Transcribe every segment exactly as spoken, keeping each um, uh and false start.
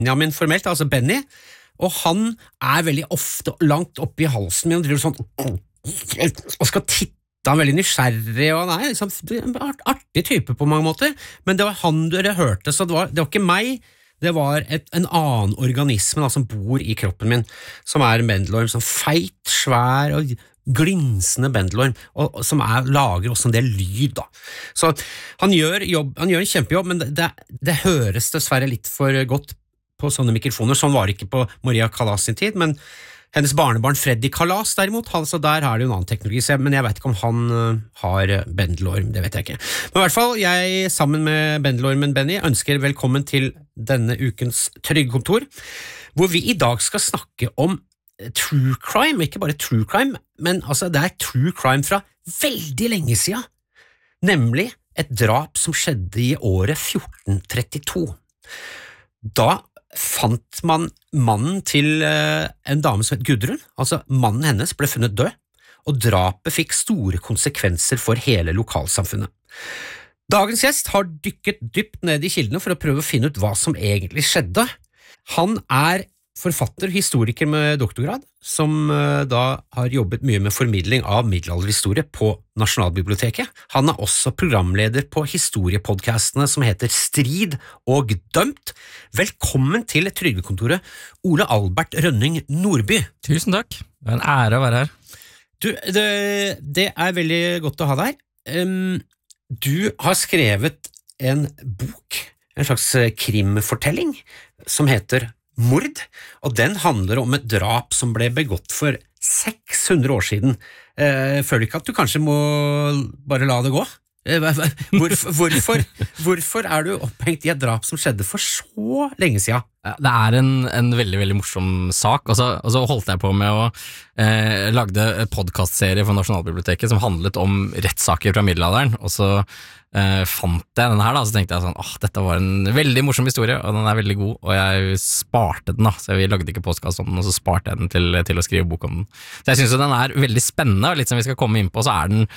Benjamin formelt, altså Benny, og han er veldig ofte langt oppe i halsen min og driver sånn og skal titte, han er veldig nysgjerrig, og han er liksom en artig type på mange måter, men det var han dere hørte, så det var, det var ikke meg, det var et, en annen organisme da, som bor i kroppen min, som er en bendelorm, som feit, svær og glinsende bendelorm, og, og som er, lager også en del lyd da. Så han gjør, jobb, han gjør en kjempejobb, men det, det, det høres dessverre litt for godt på sånne mikrofoner. Sånn var det ikke på Maria Callas sin tid, men hennes barnebarn Freddy Callas derimot, altså der har det jo en annen teknologi, men jeg vet ikke om han uh, har bendelorm, det vet jeg ikke. Men i hvert fall, jeg sammen med bendelormen Benny ønsker velkommen til denne ukens Tryggekontor, hvor vi i dag skal snakke om true crime, ikke bare true crime, men altså det er true crime fra veldig lenge siden, nemlig et drap som skjedde i året fjorten trettito. Da fant man mannen til uh, en dame som het Gudrun, altså mannen hennes ble funnet død, og drapet fikk store konsekvenser for hele lokalsamfunnet. Dagens gjest har dykket dypt ned i kildene for å prøve å finne ut hva som egentlig skjedde. Han er forfatter, historiker med doktorgrad, som uh, da har jobbet mye med formidling av middelalderhistorie på Nasjonalbiblioteket. Han er også programleder på historiepodcastene som heter Strid og Dømt. Velkommen til Tryggekontoret, Ole Albert Rønning Nordby. Tusen takk, det er en ære å være her. Du, det, det er veldig godt å ha deg. Um, du har skrevet en bok, en slags krimfortelling, som heter Mord, og den handler om et drap som ble begått for seks hundre år siden. Eh, føler du ikke at du kanskje må bare la det gå? Eh, hvorfor, hvorfor, hvorfor er du opphengt i et drap som skjedde for så lenge siden? Ja, det er en, en veldig, veldig morsom sak, og så, og så holdt jeg på med å eh, lagde en podcastserie for Nasjonalbiblioteket som handlet om rettssaker fra middelalderen, og så eh, fant jeg den her da, så tenkte jeg sånn, åh, dette var en veldig morsom historie, og den er veldig god, og jeg sparte den da, så vi lagde ikke podcast om den, og så sparte jeg den til, til å skrive bok om den. Så jeg synes jo den er veldig spennende, og litt som vi skal komme inn på, så er den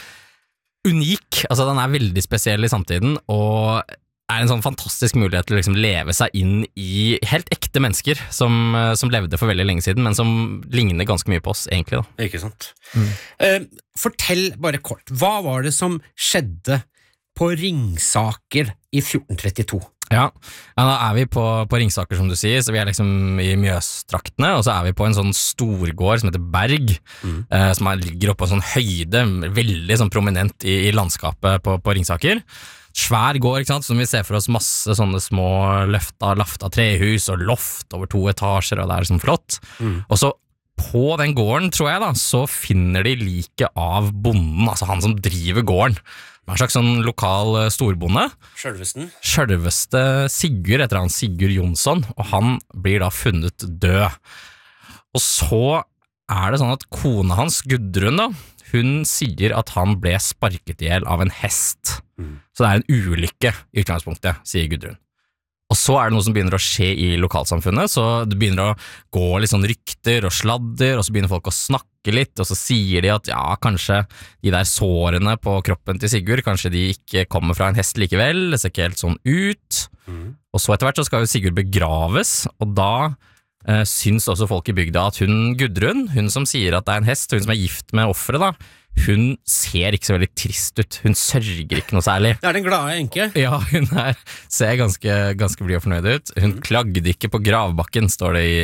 unik, altså den er veldig spesiell i samtiden, og er en sånn fantastisk mulighet til å liksom leve seg inn i helt ekte mennesker som, som levde for veldig lenge siden, men som ligner ganske mye på oss egentlig da. Ikke sant? Mm. Uh, fortell bare kort, hva var det som skjedde på Ringsaker i fjorten trettito? Ja, ja da er vi på, på Ringsaker som du sier, så vi er liksom i Mjøstraktene, og så er vi på en sånn storgård som heter Berg, mm. eh, som er, ligger oppe på en sånn høyde, veldig sånn prominent i, i landskapet på, på Ringsaker. Svær gård, ikke sant, som vi ser for oss masse sånne små løfta, lafta trehus og loft over to etasjer, og det er liksom flott. Mm. Og så på den gården, tror jeg da, så finner de like av bonden, altså han som driver gården. En slags sånn lokal storbonde. Sjølvesten. Sjølveste Sigurd, etter han Sigurd Jonsson, og han blir da funnet død. Og så er det sånn at kona hans, Gudrun da, hun sier at han ble sparket ihjel av en hest. Mm. Så det er en ulykke i utgangspunktet, sier Gudrun. Og så er det noe som begynner å skje i lokalsamfunnet, så det begynner å gå litt sånn rykter og sladder, og så begynner folk å snakke litt, og så sier de at ja, kanskje de der sårene på kroppen til Sigurd, kanskje de ikke kommer fra en hest likevel, det ser ikke helt sånn ut. Mm. Og så etter hvert så skal jo Sigurd begraves, og da eh, syns også folk i bygda at hun Gudrun, hun som sier at det er en hest, hun som er gift med offeret da, hun ser ikke så veldig trist ut, hun sørger ikke noe særlig. Det er den glade enke. Ja, hun er, ser ganske, ganske blid og fornøyd ut. Hun mm. klagde ikke på gravbakken, står det i,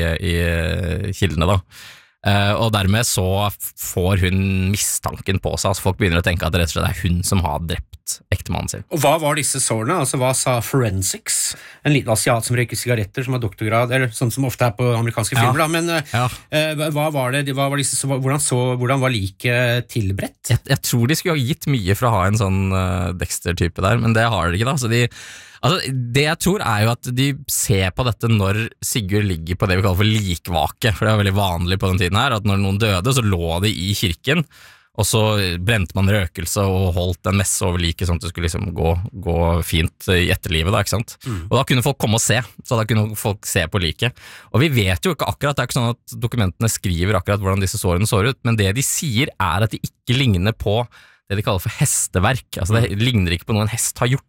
i kildene da. Uh, og dermed så får hun mistanken på seg, altså folk begynner å tenke at det rett og slett er hun som har drept ektemannen sin. Og hva var disse sårene? Altså hva sa forensics? En liten asiat som røyker sigaretter, som har doktorgrad, eller sånn som ofte er på amerikanske ja. filmer da, men ja. uh, hva var det, hva var disse, så, hvordan, så, hvordan var liket tilberedt? Jeg, jeg tror de skulle ha gitt mye for å ha en sånn uh, Dexter-type der, men det har de ikke da, så de Altså, det jeg tror er jo at de ser på dette når Sigurd ligger på det vi kaller for likvake, for det var veldig vanlig på den tiden her, at når noen døde så lå de i kirken, og så brente man røkelse og holdt en messe over liket sånn at det skulle liksom gå, gå fint i etterlivet da, ikke sant? Mm. Og da kunne folk komme og se, så da kunne folk se på liket. Og vi vet jo ikke akkurat, det er ikke sånn at dokumentene skriver akkurat hvordan disse sårene så ut, men det de sier er at de ikke ligner på det de kaller for hesteverk, altså det ligner ikke på noe en hest har gjort.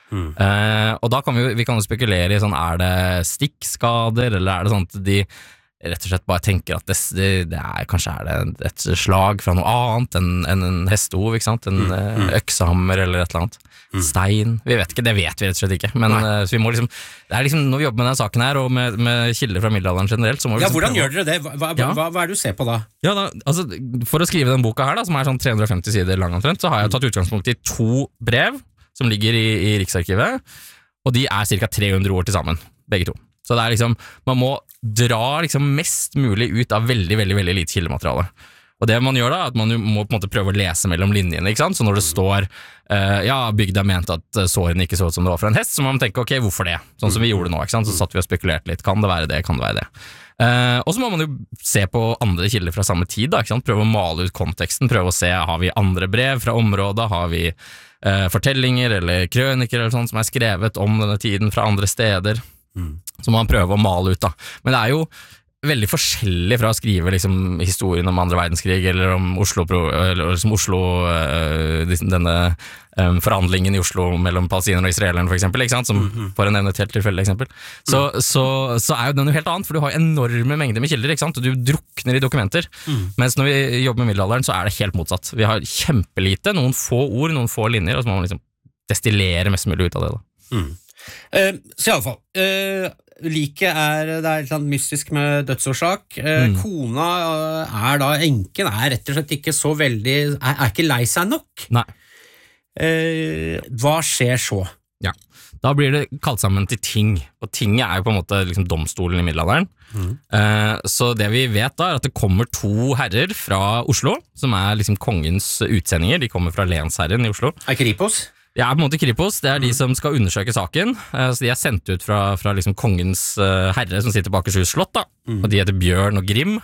Mm. Eh, og da kan vi, vi kan jo spekulere i sånn, er det stikkskader, eller er det sånn at de rett og slett bare tenker at det, det, det er, kanskje er det et slag fra noe annet enn en, en hestehov, ikke sant? En mm. øksehammer eller et eller annet. Mm. Stein, vi vet ikke, det vet vi rett og slett ikke. Men uh, så vi må liksom, det er liksom, når vi jobber med denne saken her, og med, med kilder fra middelalderen generelt, så må vi Ja, liksom hvordan prøve. gjør dere det? Hva, hva, Ja. hva, hva er det du ser på da? Ja, da, altså, for å skrive den boka her, da, som er sånn tre hundre og femti sider lang omtrent, så har jeg tatt utgangspunkt i to brev som ligger i, i Riksarkivet, og de er cirka tre hundre ord til sammen, begge to. Så det er liksom, man må dra liksom mest mulig ut av veldig, veldig, veldig lite kildemateriale. Og det man gjør da, er at man jo må på en måte prøve å lese mellom linjene, ikke sant? Så når det står, uh, ja, bygda mente at sårene ikke så ut som det var for en hest, så må man tenke, ok, hvorfor det? Sånn som vi gjorde nå, ikke sant? Så satt vi og spekulerte litt, kan det være det, kan det være det? Uh, og så må man jo se på andre kilder fra samme tid, da, ikke sant? Prøve å male ut konteksten, prøve å se, har vi andre brev fra området, har vi uh, fortellinger eller krøniker eller sånt som er skrevet om denne tiden fra andre steder? Mm. Så må man prøve å male ut da. Men det er jo veldig forskjellig fra å skrive liksom, historien om andre verdenskrig eller om Oslo, eller som Oslo øh, denne øh, forhandlingen i Oslo mellom palestinerne og israelerne for eksempel, ikke sant? Som mm-hmm. for å nevne et helt tilfeldig eksempel. Så, mm. så, så er jo den jo helt annet, for du har enorme mengder med kilder, ikke sant? Og du drukner i dokumenter. Mm. Mens når vi jobber med middelalderen, så er det helt motsatt. Vi har kjempelite, noen få ord, noen få linjer, og så må man liksom destillere mest mulig ut av det da. Mm. Uh, så i alle fall uh, liket er, det er litt mystisk med dødsårsak. uh, mm. Kona uh, er da, enken er rett og slett ikke så veldig, er, er ikke lei seg nok. Nei. Uh, hva skjer så? Ja, da blir det kalt sammen til ting, og tinget er jo på en måte liksom domstolen i middelalderen. Mm. Uh, så det vi vet da er at det kommer to herrer fra Oslo, som er liksom kongens utsendinger. De kommer fra lensherren i Oslo. Er Kripos? Ja, på en måte Kripos, det er de som skal undersøke saken, så de er sendt ut fra, fra liksom kongens herre som sitter på Akershus slott da, mm. og de heter Bjørn og Grim,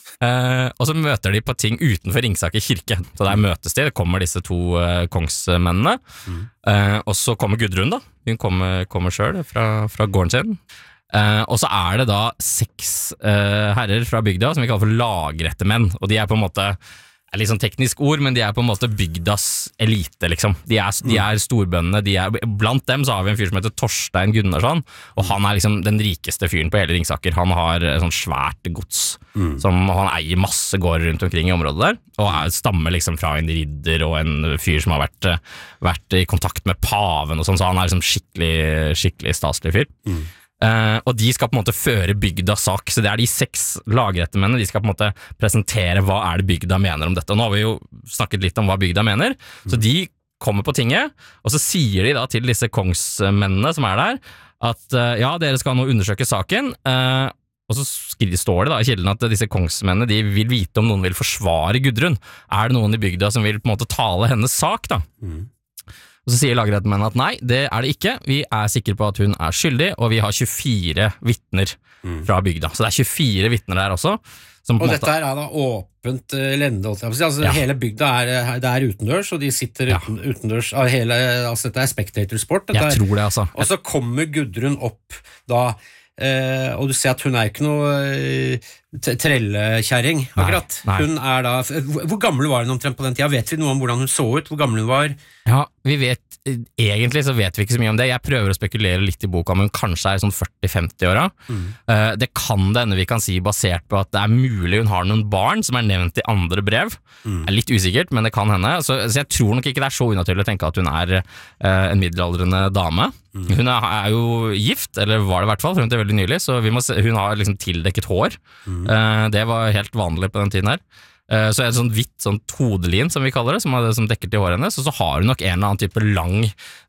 eh, og så møter de på ting utenfor Ringsaker kirke, så der møtes de, det kommer disse to eh, kongsmennene, mm. eh, og så kommer Gudrun da, hun kommer, kommer selv fra, fra gården sin, eh, og så er det da seks eh, herrer fra bygda som vi kaller for lagrettemenn, og de er på en måte er litt sånn teknisk ord, men de er på en måte bygdas elite, liksom. De er, de er storbøndene, de er, blant dem så har vi en fyr som heter Torstein Gunnarsson, og han er liksom den rikeste fyren på hele Ringsaker. Han har sånn svært gods, mm. som han eier masse gårder rundt omkring i området der, og er, stammer liksom fra en ridder og en fyr som har vært, vært i kontakt med paven og sånn, så han er liksom skikkelig, skikkelig staselig fyr. Mm. Uh, og de skal på en måte føre bygdas sak, så det er de seks lagrettemennene, de skal på en måte presentere hva er det bygda mener om dette. Og nå har vi jo snakket litt om hva bygda mener, mm. så de kommer på tinget, og så sier de da til disse kongsmennene som er der, at uh, ja, dere skal nå undersøke saken, uh, og så skriver, står det da i kilden at disse kongsmennene, de vil vite om noen vil forsvare Gudrun. Er det noen i bygda som vil på en måte tale hennes sak da? Mm. Og så sier lagrettemennene at nei, det er det ikke. Vi er sikre på at hun er skyldig, og vi har tjuefire vittner mm. fra bygda. Så det er tjuefire vittner der også. Og dette er da åpent uh, lende, altså ja. Hele bygda er, det er utendørs, og de sitter ja. uten, utendørs, hele, altså dette er spectator-sport. Jeg tror det, altså. Og så kommer Gudrun opp da, uh, og du ser at hun er ikke noe uh, trellekjæring, akkurat. Nei, nei. Hun er da, hvor gammel var hun omtrent på den tida? Vet vi noe om hvordan hun så ut? Hvor gammel hun var? Ja, vi vet, egentlig så vet vi ikke så mye om det. Jeg prøver å spekulere litt i boka, men kanskje er sånn førti femti åra. Mm. Uh, det kan det ende vi kan si basert på at det er mulig hun har noen barn som er nevnt i andre brev. Mm. Det er litt usikkert, men det kan hende. Så, så jeg tror nok ikke det er så unaturlig å tenke at hun er uh, en middelaldrende dame. Mm. Hun er, er jo gift, eller var det i hvert fall, frem til veldig nylig, så vi må se, hun har liksom tildekket hår. Mm. Uh, det var helt vanlig på den tiden her. Uh, så er det sånn hvitt sånn hodelin, som vi kaller det, som, er det som dekker til håret hennes, og så har hun nok en eller annen type lang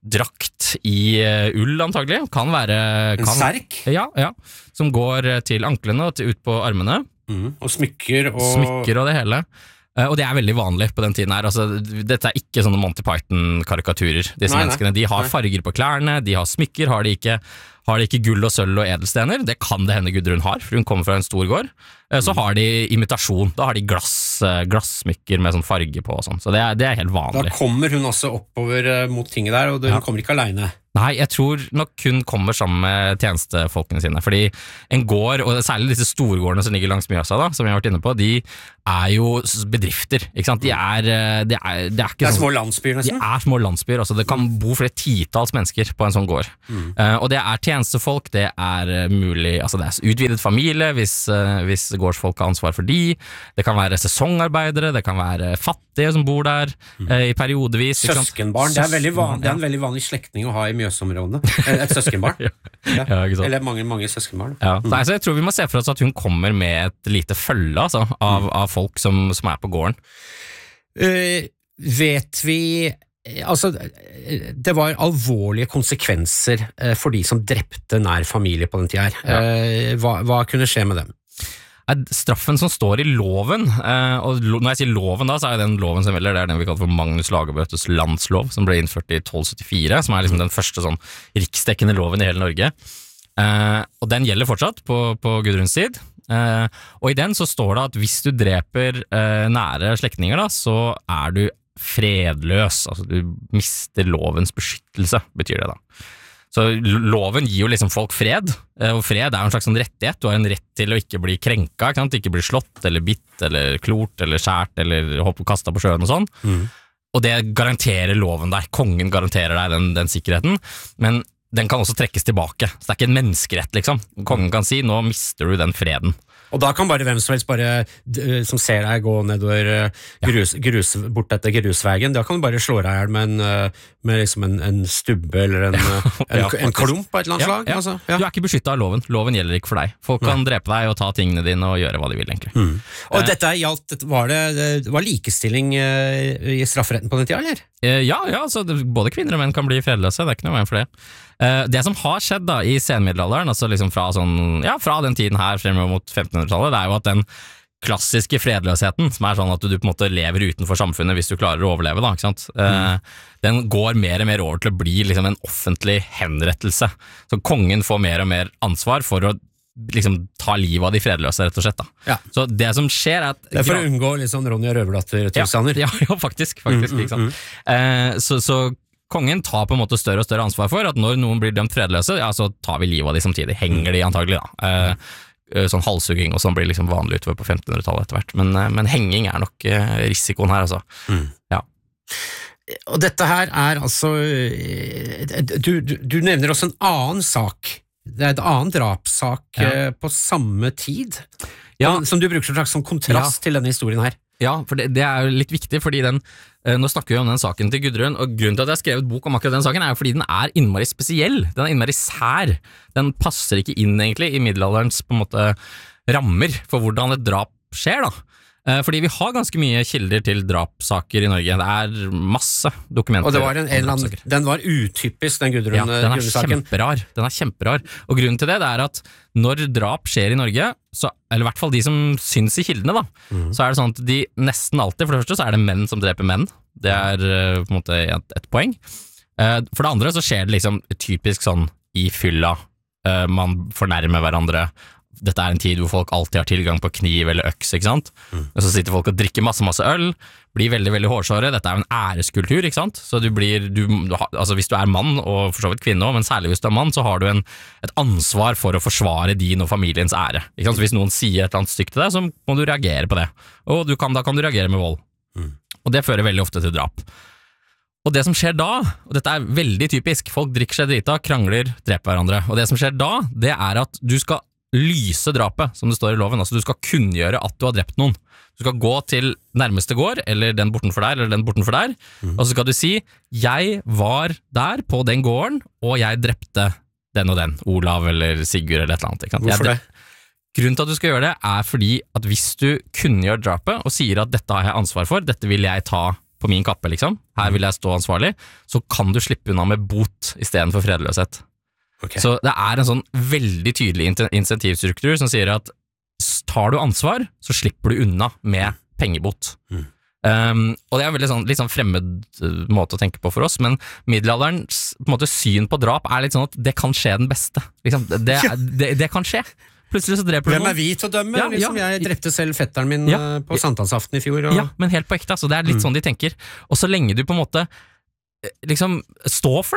drakt i uh, ull, antagelig. Kan være... Kan, en serk? Ja, ja, som går til anklene og til, ut på armene. Mm. Og smykker og... Smykker og det hele. Uh, og det er veldig vanlig på den tiden her. Altså, dette er ikke sånne Monty Python-karikaturer. Disse nei, menneskene, de har nei. farger på klærne, de har smykker, har de ikke... Har de ikke gull og sølv og edelstener? Det kan det hende Gudrun har, for hun kommer fra en stor gård. Så har de imitasjon, da har de glass, glassmykker med sånn farge på og sånn. Så det er, det er helt vanlig. Da kommer hun også oppover mot tinget der, og hun ja. kommer ikke alene. Nei, jeg tror nok kun kommer sammen med tjenestefolkene sine, fordi en gård, og særlig disse storgårdene som ligger langs Mjøsa da, som jeg har vært inne på, de er jo bedrifter, ikke sant? De er, de er, det er ikke Det er sånn, små landsbyer nesten. de er små landsbyer, altså det kan bo flere titalls mennesker på en sånn gård. Mm. Uh, og det er tjenestefolk, det er mulig, altså det er utvidet familie hvis, uh, hvis gårdsfolk har ansvar for de, det kan være sesongarbeidere, det kan være fattige som bor der uh, i periodevis. ikke sant? Søskenbarn, det er, veldig van, det er en ja. veldig vanlig slektning å ha i Mjøsområdene. Et søskenbarn. ja. Ja. Ja, ikke sant? Eller mange, mange søskenbarn. Ja. Nei, så jeg tror vi må se for oss at hun kommer med et lite følge altså, av, av folk som, som er på gården. Uh, vet vi Altså, det var alvorlige konsekvenser uh, for de som drepte nær familie på den tida her. Ja. Uh, hva, hva kunne skje med dem? Straffen som står i loven, uh, og når jeg sier loven da, så er den loven som velger, det er den vi kaller for Magnus Lagabøtes landslov, som ble innført i tolv syttifire, som er liksom den første sånn riksdekkende loven i hele Norge. Uh, og den gjelder fortsatt på, på Gudruns tid. Uh, og i den så står det at hvis du dreper uh, nære slektninger da, så er du fredløs, altså du mister lovens beskyttelse, betyr det da. Så loven gir jo liksom folk fred, uh, og fred er jo en slags sånn rettighet, du har en rett til å ikke bli krenka, ikke sant? Ikke bli slått, eller bitt, eller klort, eller skjært, eller hopp og kastet på sjøen og sånn. Mm. Og det garanterer loven der, kongen garanterer deg den, den sikkerheten, men den kan også trekkes tilbake, så det er ikke en menneskerett liksom. Kongen kan si, nå mister du den freden. Og da kan bare hvem som helst bare, som ser deg gå nedover grus, grus, bort etter grusvegen, da kan du bare slå deg ihjel med, en, med liksom en, en stubbe eller en, ja, en, ja, en klump av et eller annet ja, slag. Ja. Altså, ja. Du er ikke beskyttet av loven, loven gjelder ikke for deg. Folk kan Nei. drepe deg og ta tingene dine og gjøre hva de vil egentlig. Mm. Og eh. dette gjaldt, var det, det var likestilling uh, i strafferetten på den tida, eller? Eh, ja, ja altså, det, både kvinner og menn kan bli fredløse, det er ikke noe veien for det. Uh, det som har skjedd da i senmiddelalderen, altså liksom fra, sånn, ja, fra den tiden her fremover mot femtenhundretallet, det er jo at den klassiske fredløsheten, som er sånn at du på en måte lever utenfor samfunnet hvis du klarer å overleve, da, ikke sant? Mm. Uh, den går mer og mer over til å bli liksom en offentlig henrettelse. Så kongen får mer og mer ansvar for å liksom ta livet av de fredløse, rett og slett. Da. Ja. Så det som skjer er at... Det er for å unngå litt sånn Ronja Røverdatter-tilstander. Ja, ja, ja, faktisk, faktisk, mm, ikke sant? Mm, mm. Uh, så, så kongen tar på en måte større og større ansvar for at når noen blir dømt fredløse, ja, så tar vi livet av de samtidig. Henger de antagelig da. Eh, sånn halshugging og sånn blir liksom vanlig utover på femtenhundretallet etter hvert. Men, eh, men henging er nok eh, risikoen her, altså. Mm. Ja. Og dette her er altså du, du, du nevner også en annen sak. Det er en annen drapssak ja. eh, på samme tid, ja. som du bruker som slags som kontrast ja. til denne historien her. Ja, for det, det er jo litt viktig, fordi den, eh, nå snakker vi om den saken til Gudrun, og grunnen til at jeg har skrevet bok om akkurat den saken er jo fordi den er innmari spesiell, den er innmari sær, den passer ikke inn egentlig i middelalderens på en måte rammer for hvordan et drap skjer da. Eh, fordi vi har ganske mye kilder til drapssaker i Norge, det er masse dokumenter. Og det var en, en annen, den var utypisk, den Gudrun, ja, den er Gudrun-saken. kjemperar, den er kjemperar, og grunnen til det, det er at når drap skjer i Norge, så, eller i hvert fall de som syns i kildene da, mm. så er det sånn at de nesten alltid, for det første så er det menn som dreper menn, det er uh, på en måte et, et poeng. Uh, for det andre så skjer det liksom typisk sånn i fylla, uh, man fornærmer hverandre, dette er en tid hvor folk alltid har tilgang på kniv eller øks, ikke sant? Mm. Og så sitter folk og drikker masse, masse øl, blir veldig, veldig hårsåre, dette er jo en æreskultur, ikke sant? Så du blir, du, altså hvis du er mann, og for så vidt kvinne også, men særlig hvis du er mann, så har du en, et ansvar for å forsvare din og familiens ære, ikke sant? Så hvis noen sier et eller annet stygt til deg, så må du reagere på det, og du kan, da kan du reagere med vold. Mm. Og det fører veldig ofte til drap. Og det som skjer da, og dette er veldig typisk, folk drikker seg drita, krangler, dreper hverandre, og det som skjer da, det er at du skal lyse drapet, som det står i loven, altså du skal kunngjøre at du har drept noen. Du skal gå til nærmeste gård, eller den bortenfor der, eller den bortenfor der, mm. og så skal du si, jeg var der på den gården, og jeg drepte den og den, Olav eller Sigurd eller et eller annet. Ikke sant? Hvorfor det? Grunnen til at du skal gjøre det er fordi at hvis du kunngjør drapet, og sier at dette har jeg ansvar for, dette vil jeg ta på min kappe, liksom, her vil jeg stå ansvarlig, så kan du slippe unna med bot i stedet for fredløshet. Okay. Så det er en sånn veldig tydelig insentivstruktur som sier at tar du ansvar, så slipper du unna med pengebot. Mm. Um, og det er en veldig sånn, litt sånn fremmed måte å tenke på for oss, men middelalderens på en måte syn på drap er litt sånn at det kan skje den beste. Liksom, det, det, det kan skje. Plutselig så dreper du noen. Hvem er vi til å dømme? Ja, liksom, ja. Jeg drepte selv fetteren min ja. på sankthansaften i fjor. Og... Ja, men helt på ekte, altså, det er litt mm. sånn de tenker. Og så lenge du på en måte liksom stå for det da,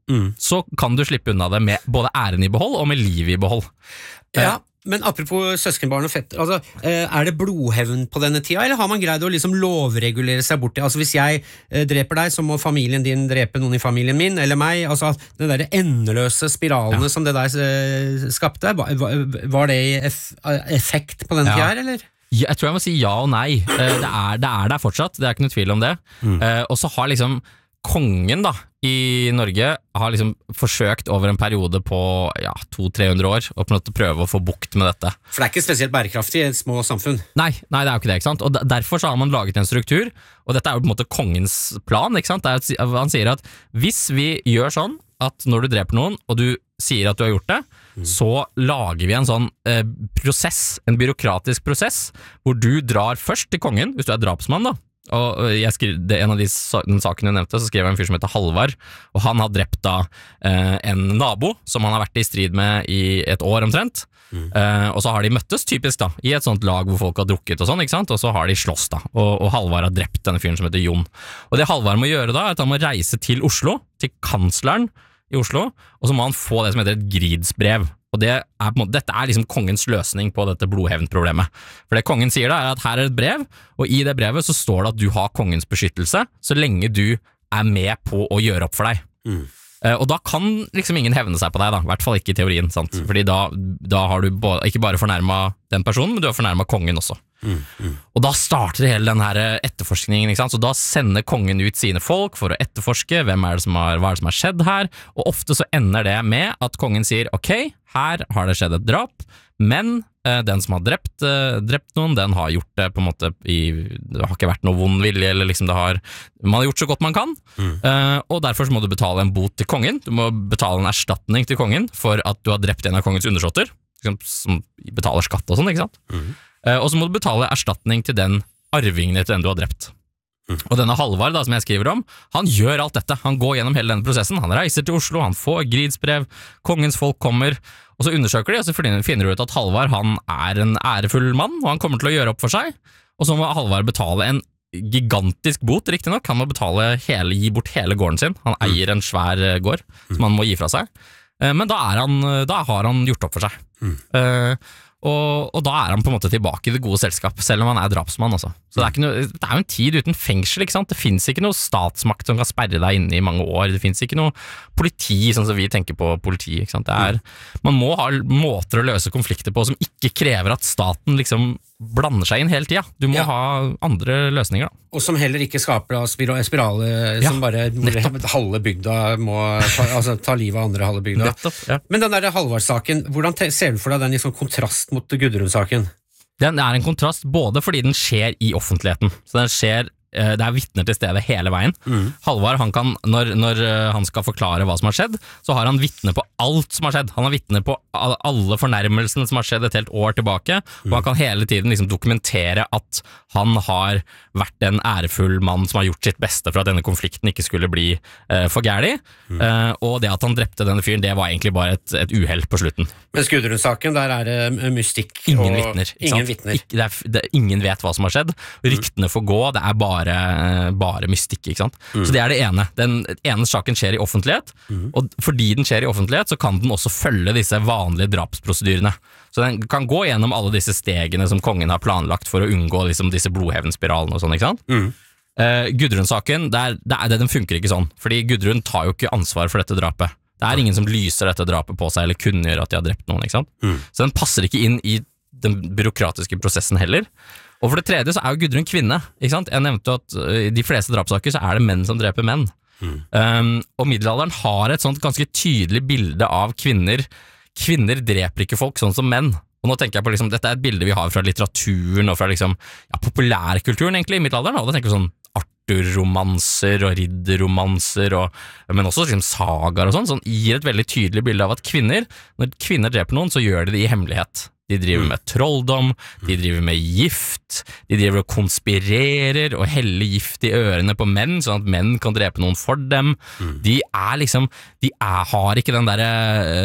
Mm. så kan du slippe unna det med både æren i behold og med livet i behold. Ja, men apropos søskenbarn og fetter, altså, er det blodhevn på denne tida, eller har man greid å liksom lovregulere seg bort til? Altså, hvis jeg eh, dreper deg, så må familien din drepe noen i familien min, eller meg, altså, den der endeløse spiralene ja. som det der eh, skapte, var, var det i eff effekt på denne ja. tida her, eller? Ja, jeg tror jeg må si ja og nei. Det er, det er der fortsatt, det er ikke noe tvil om det. Mm. Uh, og så har liksom kongen da, i Norge har liksom forsøkt over en periode på ja, to til tre hundre år å på en måte prøve å få bukt med dette. For det er ikke spesielt bærekraftig i et små samfunn. Nei, nei, det er jo ikke det, ikke sant? Og derfor så har man laget en struktur, og dette er jo på en måte kongens plan, ikke sant? Det er, han sier at hvis vi gjør sånn at når du dreper noen, og du sier at du har gjort det, mm. så lager vi en sånn eh, prosess, en byråkratisk prosess, hvor du drar først til kongen, hvis du er drapsmann da, og jeg skrev, det, en av de den saken jeg nevnte, så skrev jeg en fyr som heter Halvard, og han har drept da eh, en nabo, som han har vært i strid med i et år omtrent, mm. eh, og så har de møttes typisk da, i et sånt lag hvor folk har drukket og sånn, ikke sant, og så har de slåss da, og, og Halvard har drept denne fyren som heter Jon. Og det Halvard må gjøre da, er at han må reise til Oslo, til kansleren i Oslo, og så må han få det som heter et gridsbrev. Og det er på en måte, dette er liksom kongens løsning på dette blodhevnproblemet. For det kongen sier da er at her er et brev, og i det brevet så står det at du har kongens beskyttelse, så lenge du er med på å gjøre opp for deg. Mm. Uh, og da kan liksom ingen hevne seg på deg da, i hvert fall ikke i teorien, sant? Mm. Fordi da, da har du ba, ikke bare fornærmet den personen, men du har fornærmet kongen også. Mm, mm. Og da starter hele den her etterforskningen, ikke sant? Så da sender kongen ut sine folk for å etterforske hvem er det som har, hva er det som har skjedd her, og ofte så ender det med at kongen sier ok, her har det skjedd et drap, men eh, den som har drept, eh, drept noen, den har gjort det på en måte i, det har ikke vært noe vond vilje, eller liksom det har, man har gjort så godt man kan, mm. eh, og derfor så må du betale en bot til kongen, du må betale en erstatning til kongen for at du har drept en av kongens undersåtter, som betaler skatt og sånn, ikke sant? Mm. Uh, og så må du betale erstatning til den arvingen til den du har drept. Mm. Og denne Halvard da, som jeg skriver om, han gjør alt dette, han går gjennom hele denne prosessen, han reiser til Oslo, han får gridsbrev, kongens folk kommer, og så undersøker de, og så finner du ut at Halvard han er en ærefull mann, og han kommer til å gjøre opp for seg, og så må Halvard betale en gigantisk bot, riktig nok, han må betale hele, gi bort hele gården sin, han eier en svær gård, mm. som han må gi fra seg, uh, men da, er han, da har han gjort opp for seg. Mm. Uh, Og, og da er han på en måte tilbake i det gode selskap, selv om han er drapsmann også. Så det er, ikke noe, det er jo en tid uten fengsel, ikke sant? Det finnes ikke noe statsmakt som kan sperre deg inne i mange år, det finnes ikke noe politi, sånn som vi tenker på politi, ikke sant? Det er, man må ha måter å løse konflikter på som ikke krever at staten liksom blander seg inn hele tida. Du må ja. ha andre løsninger da. Og som heller ikke skaper spirale ja, som bare nettopp. halve bygda må ta, altså, ta livet av andre halve bygda. Nettopp, ja. Men den der Halvard-saken, hvordan ser du for deg den liksom kontrast mot Gudrun-saken? Den er en kontrast både fordi den skjer i offentligheten, så den skjer det er vittner til stede hele veien. Mm. Halvard, han kan, når, når han skal forklare hva som har skjedd, så har han vittner på alt som har skjedd. Han har vittner på alle fornærmelsene som har skjedd et helt år tilbake, mm. og han kan hele tiden liksom dokumentere at han har vært en ærefull mann som har gjort sitt beste for at denne konflikten ikke skulle bli uh, for gærlig. Mm. Uh, og det at han drepte denne fyren, det var egentlig bare et, et uheld på slutten. Men Gudrun-saken, der er det mystikk. Ingen vittner. Ingen vittner. Ikke, det er, det, ingen vet hva som har skjedd. Ryktene får gå, det er bare Bare, bare mystikk, ikke sant? Mm. Så det er det ene. Den ene saken skjer i offentlighet, mm. og fordi den skjer i offentlighet, så kan den også følge disse vanlige drapsprosedyrene. Så den kan gå gjennom alle disse stegene som kongen har planlagt for å unngå liksom, disse blodhevnspiralene og sånn, ikke sant? Mm. Uh, Gudrun-saken, det er, det er, den funker ikke sånn, fordi Gudrun tar jo ikke ansvar for dette drapet. Det er ingen som lyser dette drapet på seg, eller kunngjør at de har drept noen, ikke sant? Mm. Så den passer ikke inn i den byråkratiske prosessen heller. Og for det tredje så er jo Gudrun kvinne, ikke sant? Jeg nevnte at i de fleste drapssaker så er det menn som dreper menn. Mm. Um, og middelalderen har et sånt ganske tydelig bilde av kvinner. Kvinner dreper ikke folk sånn som menn. Og nå tenker jeg på liksom, dette er et bilde vi har fra litteraturen og fra liksom, ja, populærkulturen egentlig i middelalderen. Og da tenker vi sånn Arthur-romanser og ridderromanser, og, men også liksom sagaer og sånn, som gir et veldig tydelig bilde av at kvinner, når kvinner dreper noen, så gjør de det i hemmelighet. De driver med trolldom, de driver med gift, de driver og konspirerer og heller gift i ørene på menn, sånn at menn kan drepe noen for dem. Mm. De er liksom, de er, har ikke den der,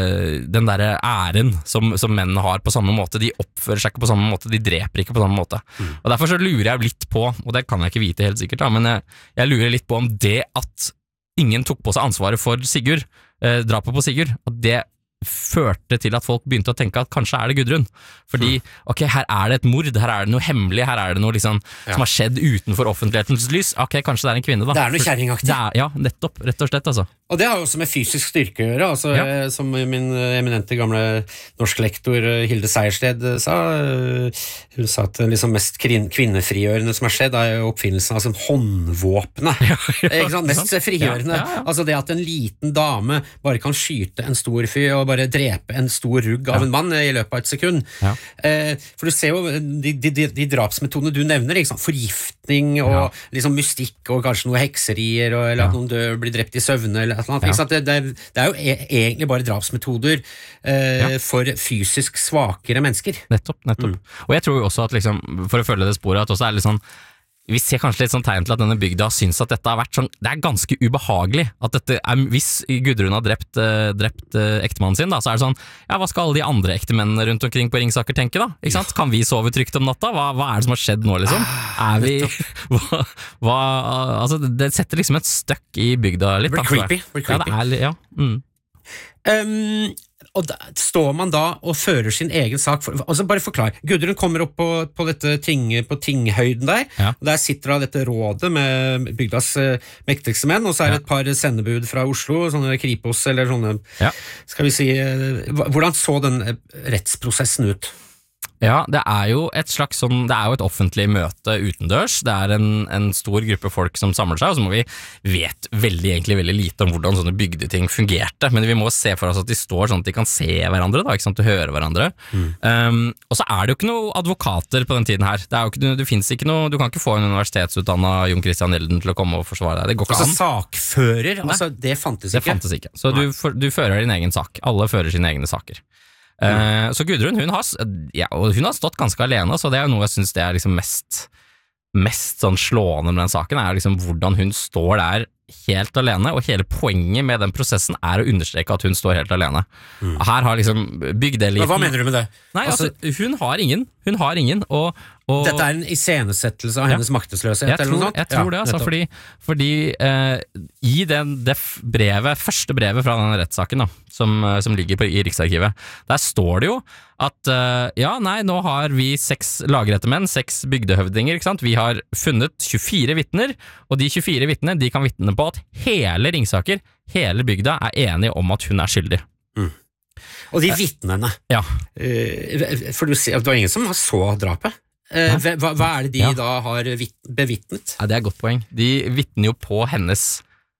den der æren som, som menn har på samme måte. De oppfører seg ikke på samme måte, de dreper ikke på samme måte. Mm. Og derfor så lurer jeg litt på, og det kan jeg ikke vite helt sikkert da, men jeg, jeg lurer litt på om det at ingen tok på seg ansvaret for Sigurd, eh, drapet på Sigurd, og det førte til at folk begynte å tenke at kanskje er det Gudrun. Fordi, ok, her er det et mord, her er det noe hemmelig, her er det noe liksom, ja. som har skjedd utenfor offentlighetens lys. Ok, kanskje det er en kvinne da. Det er noe kjerringaktig. Ja, nettopp, rett og slett altså. Og det har jo også med fysisk styrke å gjøre, altså, ja. som min eminente gamle norsk lektor Hilde Sejersted sa. Hun sa at det liksom mest kvinnefrigjørende som har skjedd er oppfinnelsen av sånn håndvåpne. Ja, ja, ikke sant? Mest frigjørende. Ja, ja, ja. Altså det at en liten dame bare kan skyte en stor fyr og bare drepe en stor rugg av ja. en mann i løpet av et sekund. Ja. Eh, for du ser jo de, de, de, de drapsmetodene du nevner, ikke sant? Forgiftning og ja. liksom mystikk og kanskje noe hekserier, og, eller ja. at noen dør, blir drept i søvne, eller noe annet. Ja. Det, det, er, det er jo e egentlig bare drapsmetoder eh, ja. for fysisk svakere mennesker. Nettopp, nettopp. Mm. Og jeg tror jo også at liksom, for å følge det sporet, at også er litt sånn vi ser kanskje litt sånn tegn til at denne bygda syns at dette har vært sånn, det er ganske ubehagelig at dette er, hvis Gudrun har drept, uh, drept uh, ektemannen sin da, så er det sånn, ja hva skal alle de andre ektemennene rundt omkring på Ringsaker tenke da, ikke sant? Kan vi sove trygt om natta? Hva, hva er det som har skjedd nå liksom? Er vi, hva, hva, altså det setter liksom et støkk i bygda litt. Det blir creepy, det blir creepy. Ja, det er, ja. Mm. Um, og da står man da og fører sin egen sak for, altså bare forklar, Gudrun kommer opp på, på dette ting, på tinghøyden der ja. og der sitter da dette rådet med bygdas uh, mektigste menn, og så er det ja. et par sendebud fra Oslo, sånne Kripos eller sånne, ja. skal vi si uh, hvordan så den rettsprosessen ut? Ja, det er jo et slags sånn, det er jo et offentlig møte utendørs, det er en, en stor gruppe folk som samler seg, og så må vi vet veldig, egentlig veldig lite om hvordan sånne bygdeting fungerte, men vi må se for oss at de står sånn at de kan se hverandre, da, ikke sant, og høre hverandre. Mm. Um, og så er det jo ikke noen advokater på den tiden her, det er jo ikke, det finnes ikke noe, du kan ikke få en universitetsutdannet Jon Christian Elden til å komme og forsvare deg, det går ikke altså, an. Altså sakfører, altså, det fantes ikke? Det fantes ikke, så du, for, du fører din egen sak, alle fører sine egne saker. Mm. Uh, så Gudrun, hun har, ja, hun har stått ganske alene, så det er jo noe jeg synes det er liksom mest, mest sånn slående med den saken, er liksom hvordan hun står der helt alene, og hele poenget med den prosessen er å understreke at hun står helt alene. Mm. Her har liksom bygdeliten... Men hva mener du med det? Nei, altså, altså hun har ingen, hun har ingen, og, og dette er en iscenesettelse av hennes ja, maktesløshet, eller noe sånt? Jeg tror ja, det, altså, fordi, fordi eh, i den, det brevet, første brevet fra denne rettssaken da, som, som ligger på, i Riksarkivet, der står det jo at uh, ja, nei, nå har vi seks lagrettemenn, seks bygdehøvdinger, ikke sant? Vi har funnet tjuefire vittner, og de tjuefire vittnene, de kan vittne på at hele Ringsaker, hele bygda er enige om at hun er skyldig. Mm. Og de vittnene, ja. uh, for du sier at det var ingen som så drapet. Uh, hva, hva er det de ja. da har bevittnet? Ja, det er et godt poeng. De vittner jo på hennes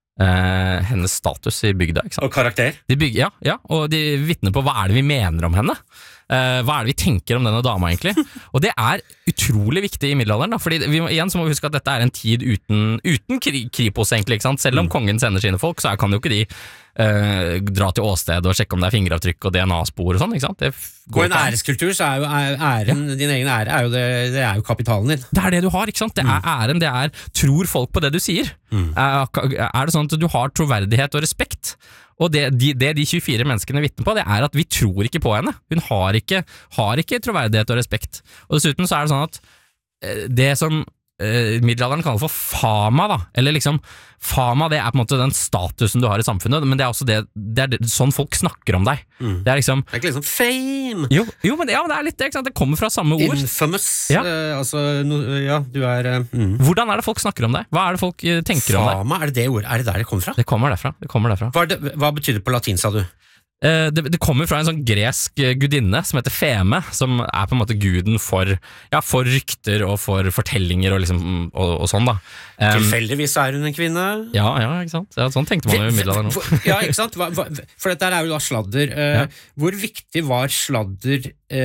Uh, hennes status i bygda, ikke sant? Og karakter? De bygger, ja, ja, og de vittner på hva er det vi mener om henne. Uh, hva er det vi tenker om denne dama egentlig? Og det er utrolig viktig i middelalderen, da, fordi vi må, igjen så må vi huske at dette er en tid uten, uten kri, Kripos egentlig, ikke sant? Selv om mm. kongen sender sine folk, så er, kan jo ikke de uh, dra til åsted og sjekke om det er fingeravtrykk og D N A-spor og sånn, ikke sant? Det og en æreskultur, så er jo æren, ja. din egen ære, er jo det, det er jo kapitalen din. Det er det du har, ikke sant? Det er æren, det er, tror folk på det du sier? Mm. Er, er det sånn at du har troverdighet og respekt? Og det de, det de tjuefire menneskene vittner på, det er at vi tror ikke på henne. Hun har ikke, har ikke troverdighet og respekt. Og dessuten så er det sånn at det som eh, middelalderen kaller for fama, da, eller liksom fama, det er på en måte den statusen du har i samfunnet, men det er også det, det er sånn folk snakker om deg. Mm. Det er liksom det er ikke liksom fame. Jo, jo men, ja, men det er litt det, ikke sant? Det kommer fra samme ord. Infamous. Ja, uh, altså, no, ja du er uh, mm. Hvordan er det folk snakker om deg? Hva er det folk uh, tenker fama, om deg? Fama, er det det ordet? Er det der det kommer fra? Det kommer derfra. Det kommer derfra. Hva, det, hva betyr det på latin, sa du? Uh, det, det kommer fra en sånn gresk gudinne som heter Feme, som er på en måte guden for, ja, for rykter og for fortellinger og, liksom, og, og sånn da. Um, Tilfeldigvis er hun en kvinne. Ja, ja, ikke sant? Ja, sånn tenkte man jo i middelalderen nå. Ja, ikke sant? Hva, hva, for dette er jo da sladder. Uh, ja. Hvor viktig var sladder,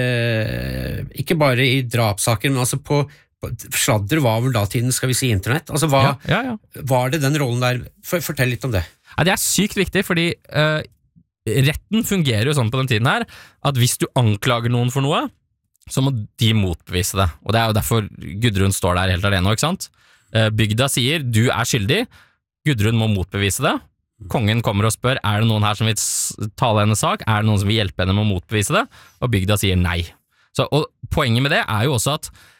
uh, ikke bare i drapssaker, men altså på, på sladder var vel datiden, skal vi si, internett? Altså, hva, ja, ja, ja. Var det den rollen der? For, fortell litt om det. Ja, det er sykt viktig, fordi uh, retten fungerer jo sånn på den tiden her, at hvis du anklager noen for noe, så må de motbevise det. Og det er jo derfor Gudrun står der helt alene, ikke sant? Bygda sier, du er skyldig, Gudrun må motbevise det. Kongen kommer og spør, er det noen her som vil tale hennes sak? Er det noen som vil hjelpe henne med å motbevise det? Og bygda sier nei. Så, og poenget med det er jo også at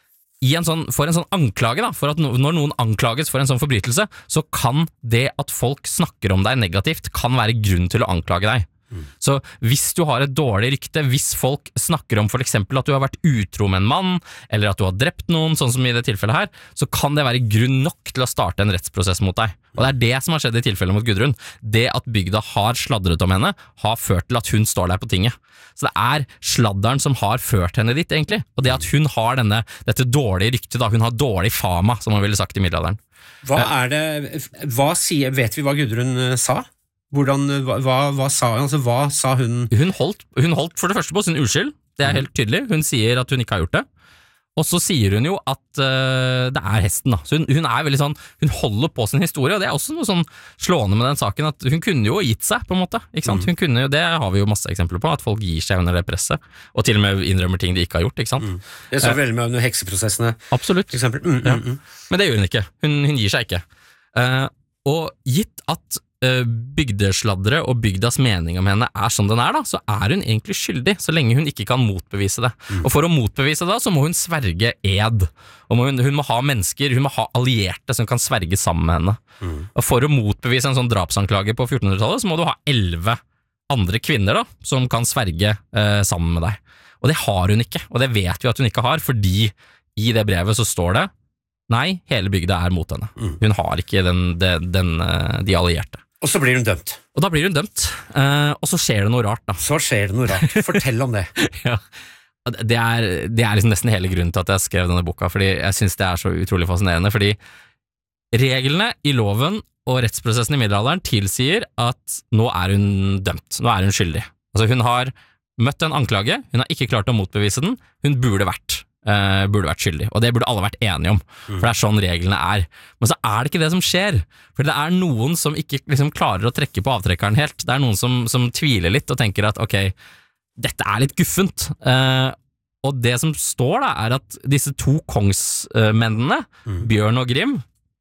i en sånn, for en sånn anklage da, for at no, når noen anklages for en sånn forbrytelse, så kan det at folk snakker om deg negativt, kan være grunn til å anklage deg. Mm. Så hvis du har et dårlig rykte, hvis folk snakker om for eksempel at du har vært utro med en mann, eller at du har drept noen, sånn som i det tilfellet her, så kan det være grunn nok til å starte en rettsprosess mot deg. Og det er det som har skjedd i tilfellet mot Gudrun. Det at bygda har sladret om henne, har ført til at hun står der på tinget. Så det er sladderen som har ført henne dit, egentlig. Og det at hun har denne, dette dårlige ryktet, da, hun har dårlig fama, som man ville sagt i middelalderen. Hva er det, hva sier, vet vi hva Gudrun sa? Hvordan, hva, hva, sa, altså, hva sa hun? Hun holdt, hun holdt for det første på sin uskyld, det er helt tydelig. Hun sier at hun ikke har gjort det. Og så sier hun jo at uh, det er hesten da. Så hun, hun er veldig sånn, hun holder på sin historie, og det er også noe sånn slående med den saken, at hun kunne jo gitt seg på en måte, ikke sant? Hun kunne jo, det har vi jo masse eksempler på, at folk gir seg under det presset, og til og med innrømmer ting de ikke har gjort, ikke sant? Mm. Det så uh, veldig med under hekseprosessene. Absolutt. For eksempel. Mm, ja. mm, mm. Men det gjør hun ikke, hun, hun gir seg ikke. Uh, og gitt at bygdesladdere og bygdas mening om henne er som den er da, så er hun egentlig skyldig, så lenge hun ikke kan motbevise det. Mm. Og for å motbevise det, så må hun sverge ed. Og må hun, hun må ha mennesker, hun må ha allierte som kan sverge sammen med henne. Mm. Og for å motbevise en sånn drapsanklage på fjortenhundretallet, så må du ha elleve andre kvinner da, som kan sverge eh, sammen med deg. Og det har hun ikke, og det vet vi at hun ikke har, fordi i det brevet så står det, nei, hele bygda er mot henne. Mm. Hun har ikke den, den, den, de allierte. Og så blir hun dømt. Og da blir hun dømt, uh, og så skjer det noe rart da. Så skjer det noe rart. Fortell om det. Ja. Det er, det er liksom nesten hele grunnen til at jeg skrev denne boka, fordi jeg synes det er så utrolig fascinerende, fordi reglene i loven og rettsprosessen i middelalderen tilsier at nå er hun dømt, nå er hun skyldig. Altså hun har møtt en anklage, hun har ikke klart å motbevise den, hun burde vært. Uh, burde vært skyldig, og det burde alle vært enige om, for det er sånn reglene er. Men så er det ikke det som skjer, for det er noen som ikke liksom klarer å trekke på avtrekkeren helt. Det er noen som, som tviler litt og tenker at ok, dette er litt guffent. Uh, og det som står da, er at disse to kongsmennene, mm. Bjørn og Grim,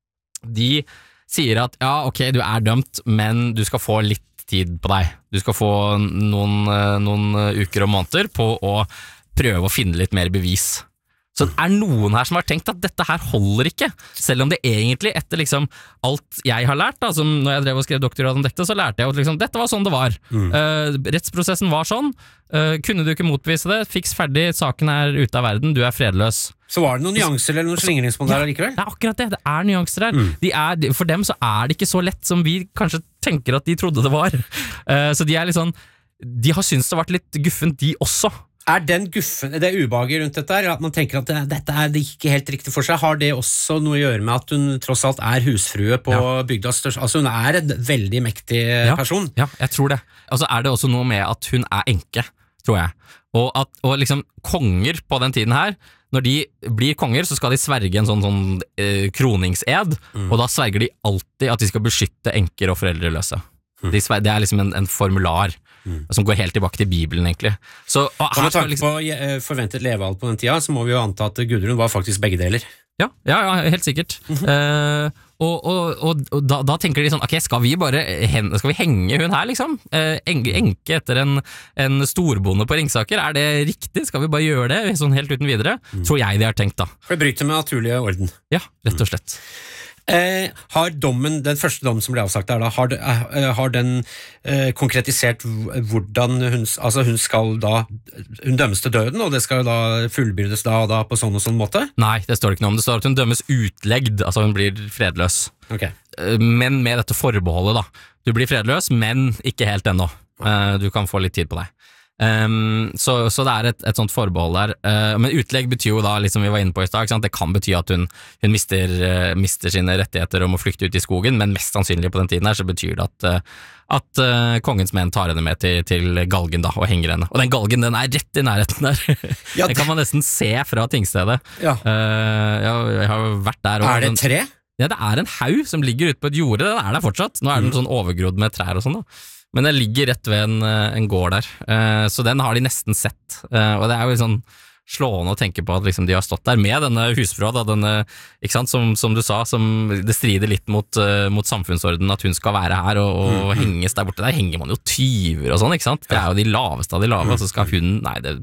de sier at ja, ok, du er dømt, men du skal få litt tid på deg. Du skal få noen, noen uker og måneder på å prøve å finne litt mer bevis. Så det er noen her som har tenkt at dette her holder ikke, selv om det egentlig etter liksom alt jeg har lært, da, som når jeg drev og skrev doktorgrad om dette, så lærte jeg at liksom, dette var sånn det var. Mm. Uh, rettsprosessen var sånn, uh, kunne du ikke motvise det, fiks ferdig, saken er ute av verden, du er fredløs. Så var det noen nyanser eller noen slingringsmonn der likevel? Det er akkurat det, det er nyanser der. Mm. De er, for dem så er det ikke så lett som vi kanskje tenker at de trodde det var. Uh, så de er litt sånn, de har syntes det har vært litt guffent, de også. Er den guffen, det ubehaget rundt dette her, at man tenker at det, dette er ikke helt riktig for seg, har det også noe å gjøre med at hun tross alt er husfrue på ja. Bygdas største, altså hun er en veldig mektig ja. person? Ja, jeg tror det. Og så er det også noe med at hun er enke, tror jeg. Og at og liksom konger på den tiden her, når de blir konger, så skal de sverge en sånn, sånn eh, kroningsed, mm. og da sverger de alltid at de skal beskytte enker og foreldreløse. Mm. De sverger, det er liksom en, en formular. Mm. Som går helt tilbake til Bibelen egentlig. Så, og med tanke liksom, på forventet levealder på den tida, så må vi jo anta at Gudrun var faktisk begge deler. Ja, ja, ja helt sikkert. Mm-hmm. uh, og og, og, og da, da tenker de sånn, ok, skal vi bare skal vi henge hun her liksom? Uh, enke etter en, en storbonde på Ringsaker, er det riktig? Skal vi bare gjøre det sånn helt uten videre? Mm. Tror jeg de har tenkt da. For det bryter med naturlige orden. Ja, rett og slett. Eh, har dommen, den første dommen som ble avsagt der da, har, eh, har den eh, konkretisert hvordan hun, altså hun skal da, hun dømmes til døden, og det skal da fullbyrdes da og da på sånn og sånn måte? Nei, det står ikke noe om, det står at hun dømmes utlegd, altså hun blir fredløs. Okay. Men med dette forbeholdet da, du blir fredløs, men ikke helt ennå, eh, du kan få litt tid på deg. Um, så, så det er et, et sånt forbehold der, uh, men utlegg betyr jo da, liksom vi var inne på i stad, det kan bety at hun, hun mister, uh, mister sine rettigheter om å flykte ut i skogen, men mest sannsynlig på den tiden her så betyr det at, uh, at uh, kongens menn tar henne med til, til galgen da, og henger henne, og den galgen den er rett i nærheten der. Ja, den kan man nesten se fra tingstedet. Ja. Uh, jeg, jeg har vært der. Er det et tre? Ja, det er en haug som ligger ute på et jorde, den er der fortsatt, nå er den mm. sånn overgrodd med trær og sånn da. Men den ligger rett ved en, en gård der, uh, så den har de nesten sett, uh, og det er jo sånn slående å tenke på at liksom de har stått der med denne husfrua, da, denne, ikke sant, som, som du sa, som det strider litt mot, uh, mot samfunnsordenen at hun skal være her og, og mm. henges der borte. Der henger man jo tyver og sånn, ikke sant? Det er jo de laveste av de lave, og så skal hun, nei det,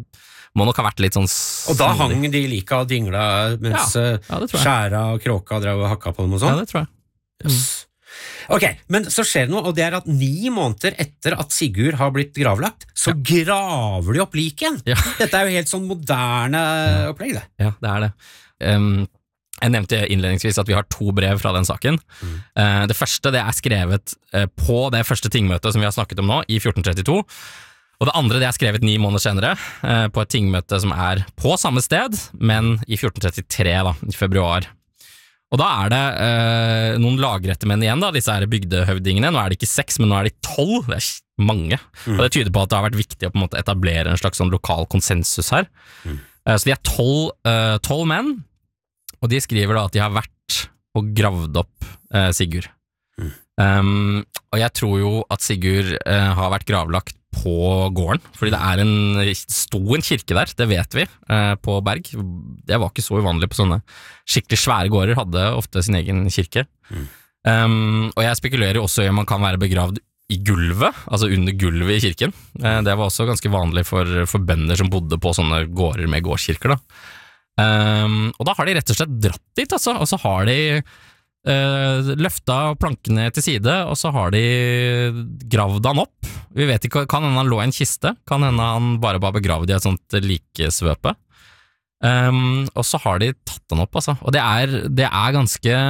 må nok ha vært litt sånn Og da hang de like og dingla mens ja, ja, skjæra og kråka drev og hakka på dem og sånn? Ja, det tror jeg. Yes. Ok, men så skjer det noe, og det er at ni måneder etter at Sigurd har blitt gravlagt, så ja. graver de opp liken. Ja. Dette er jo helt sånn moderne opplegg, det. Ja, det er det. Um, jeg nevnte innledningsvis at vi har to brev fra den saken. Mm. Uh, det første det er skrevet uh, på det første tingmøtet som vi har snakket om nå, i fjorten trettito. Og det andre det er skrevet ni måneder senere, uh, på et tingmøte som er på samme sted, men i fjorten trettitre, da, i februar. Og da er det uh, noen lagrettemenn igjen, da, disse her bygdehøvdingene. Nå er det ikke seks, men nå er de tolv. Det er mange. Mm. Og det tyder på at det har vært viktig å på en måte etablere en slags sånn lokal konsensus her. Mm. Uh, så de er tolv, uh, tolv menn. Og de skriver da at de har vært og gravd opp eh, Sigurd. Mm. Um, og jeg tror jo at Sigurd eh, har vært gravlagt på gården, fordi det er en stor kirke der, det vet vi, eh, på Berg. Det var ikke så uvanlig på sånne skikkelig svære gårder, hadde ofte sin egen kirke. Mm. Um, og jeg spekulerer jo også i om man kan være begravd i gulvet, altså under gulvet i kirken. Eh, det var også ganske vanlig for, for bønder som bodde på sånne gårder med gårdskirker da. Um, og da har de rett og slett dratt dit, altså, og så har de uh, løfta plankene til side, og så har de gravd han opp. Vi vet ikke, kan hende han lå i en kiste, kan hende han bare var begravd i et sånt likesvøpe. Um, og så har de tatt han opp, altså, og det er, det er ganske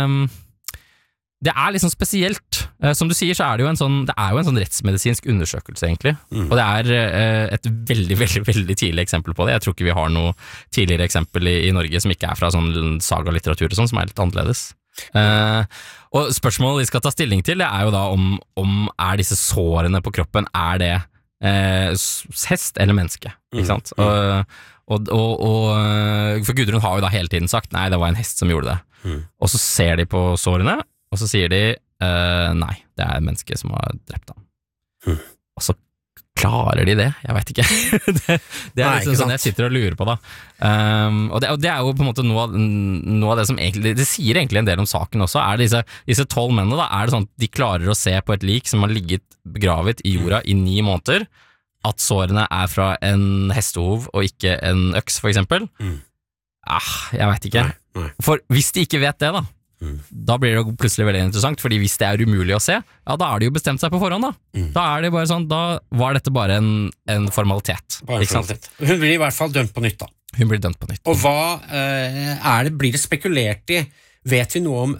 det er liksom spesielt. Uh, som du sier, så er det jo en sånn, det er jo en sånn rettsmedisinsk undersøkelse, egentlig. Mm. Og det er uh, et veldig, veldig, veldig tidlig eksempel på det. Jeg tror ikke vi har noe tidligere eksempel i, i Norge som ikke er fra sånn sagalitteratur og sånn, som er litt annerledes. Uh, og spørsmålet vi skal ta stilling til, det er jo da om, om er disse sårene på kroppen, er det uh, hest eller menneske, ikke sant? Mm. Og, og, og, og for Gudrun har jo da hele tiden sagt, nei, det var en hest som gjorde det. Mm. Og så ser de på sårene, og så sier de, uh, nei, det er et menneske som har drept ham. Hmm. Og så klarer de det, jeg vet ikke. det, det er liksom sånn jeg sitter og lurer på da. Um, og, det, og det er jo på en måte noe av, noe av det som egentlig, det sier egentlig en del om saken også, er disse, disse tolv mennene da, er det sånn at de klarer å se på et lik som har ligget begravet i jorda i ni måneder, at sårene er fra en hestehov og ikke en øks, for eksempel. Mm. Ah, jeg vet ikke. Nei, nei. For hvis de ikke vet det da, Mm. da blir det jo plutselig veldig interessant, fordi hvis det er umulig å se, ja, da har de jo bestemt seg på forhånd da. Mm. Da er det bare sånn, da var dette bare en, en formalitet. Bare ikke sant? Hun blir i hvert fall dømt på nytt da. Hun blir dømt på nytt. Og hva eh, er det, blir det spekulert i, vet vi noe om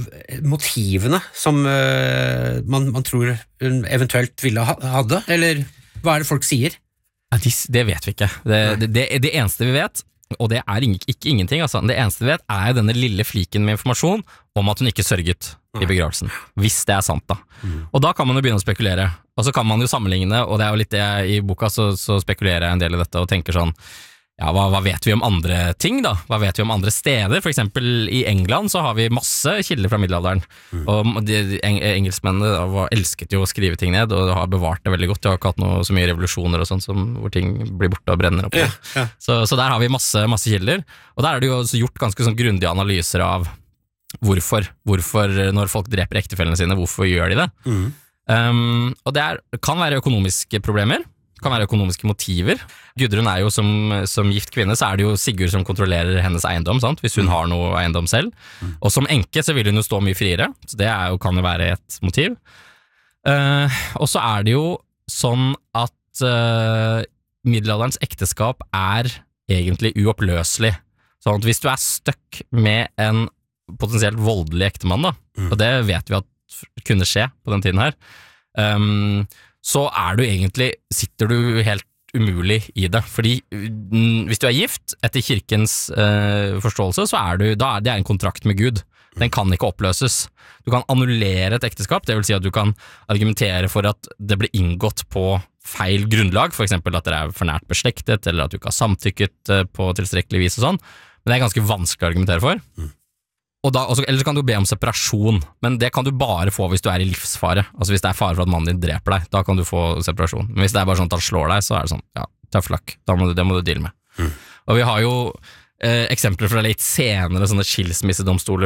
motivene som eh, man, man tror hun eventuelt ville ha, hadde, eller hva er det folk sier? Ja, de, det vet vi ikke. Det, det, det, det eneste vi vet, og det er ikke, ikke ingenting, altså. Det eneste vi vet er denne lille fliken med informasjon om at hun ikke sørget i begravelsen, hvis det er sant da. Mm. Og da kan man jo begynne å spekulere, og så kan man jo sammenligne, og det er jo litt det i boka, så, så spekulerer jeg en del i dette og tenker sånn, ja, hva, hva vet vi om andre ting da? Hva vet vi om andre steder? For eksempel i England så har vi masse kilder fra middelalderen, mm. og de, de eng, engelskmennene var, elsket jo å skrive ting ned, og har bevart det veldig godt. De har ikke hatt noe, så mye revolusjoner og sånt, som, hvor ting blir borte og brenner opp. Ja, ja. Så, så der har vi masse, masse kilder, og der er det jo også gjort ganske sånn grundige analyser av hvorfor, hvorfor når folk dreper ektefellene sine, hvorfor gjør de det? Mm. Um, og det er, kan være økonomiske problemer, kan være økonomiske motiver. Gudrun er jo som, som gift kvinne, så er det jo Sigurd som kontrollerer hennes eiendom, sant? Hvis hun mm. har noe eiendom selv. Mm. Og som enke så vil hun jo stå mye friere, så det er jo, kan jo være et motiv. Uh, og så er det jo sånn at uh, middelalderens ekteskap er egentlig uoppløselig. Sånn at hvis du er stuck med en potensielt voldelig ektemann, da, mm. og det vet vi at kunne skje på den tiden her, um, så er du egentlig, sitter du helt umulig i det, fordi hvis du er gift, etter kirkens uh, forståelse, så er du, da er det en kontrakt med Gud. Den kan ikke oppløses. Du kan annullere et ekteskap, det vil si at du kan argumentere for at det ble inngått på feil grunnlag, for eksempel at dere er for nært beslektet, eller at du ikke har samtykket på tilstrekkelig vis og sånn, men det er ganske vanskelig å argumentere for. Mm. Og da, også, eller så kan du be om separasjon, men det kan du bare få hvis du er i livsfare. Altså hvis det er fare for at mannen din dreper deg, da kan du få separasjon. Men hvis det er bare sånn at han slår deg, så er det sånn, ja, tough luck, da må du, det må du deale med. Mm. Og vi har jo eh, eksempler fra litt senere sånne skilsmissedomstoler fra etter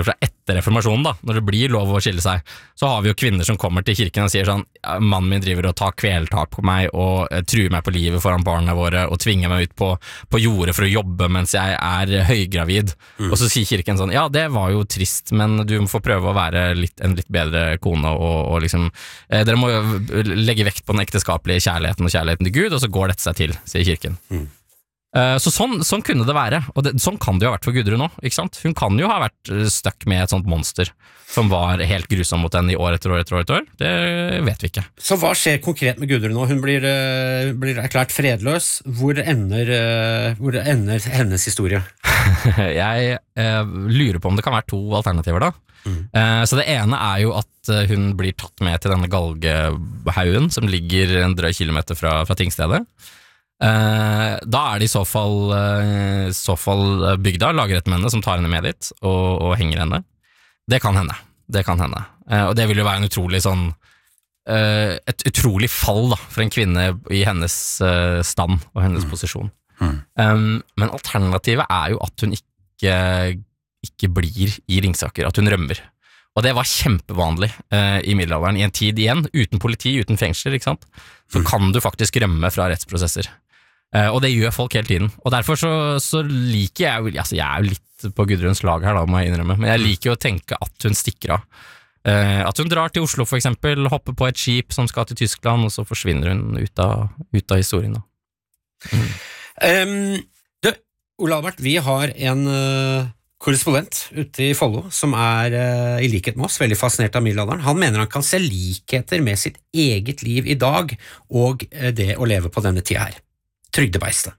etter reformasjonen da, når det blir lov å skille seg, så har vi jo kvinner som kommer til kirken og sier sånn, mannen min driver og tar kveltak på meg og uh, truer meg på livet foran barna våre og tvinger meg ut på, på jordet for å jobbe mens jeg er høygravid. Mm. Og så sier kirken sånn, ja det var jo trist, men du må få prøve å være litt, en litt bedre kone og, og liksom, eh, dere må legge vekt på den ekteskapelige kjærligheten og kjærligheten til Gud, og så går dette seg til, sier kirken. Mm. Så sånn, sånn kunne det være, og det, sånn kan det jo ha vært for Gudrun nå, ikke sant? Hun kan jo ha vært stuck med et sånt monster som var helt grusom mot henne i år etter år etter år etter år, det vet vi ikke. Så hva skjer konkret med Gudrun nå? Hun blir, uh, blir erklært fredløs. Hvor ender, uh, hvor ender hennes historie? Jeg uh, lurer på om det kan være to alternativer da. Mm. Uh, så det ene er jo at uh, hun blir tatt med til denne galgehaugen som ligger en drøy kilometer fra, fra tingstedet. Uh, da er det i så fall, uh, så fall bygda lager et menne som tar henne med dit og, og henger henne. Det kan hende, det kan hende. Uh, og det vil jo være en utrolig sånn uh, et utrolig fall da, for en kvinne i hennes uh, stand og hennes mm. posisjon. Mm. Um, men alternativet er jo at hun ikke, ikke blir i Ringsaker, at hun rømmer. Og det var kjempevanlig uh, i middelalderen, i en tid igjen, uten politi, uten fengsler, ikke sant? Så mm. kan du faktisk rømme fra rettsprosesser. Uh, og det gjør folk hele tiden, og derfor så, så liker jeg, altså jeg er jo litt på Gudruns lag her da, må jeg innrømme, men jeg liker jo å tenke at hun stikker av, uh, at hun drar til Oslo for eksempel, hopper på et skip som skal til Tyskland, og så forsvinner hun ut av, ut av historien da. Mm. Um, du, Ole Albert, vi har en uh, korrespondent ute i Follo, som er uh, i likhet med oss, veldig fascinert av middelalderen. Han mener han kan se likheter med sitt eget liv i dag, og uh, det å leve på denne tida her. Trygdebeistet.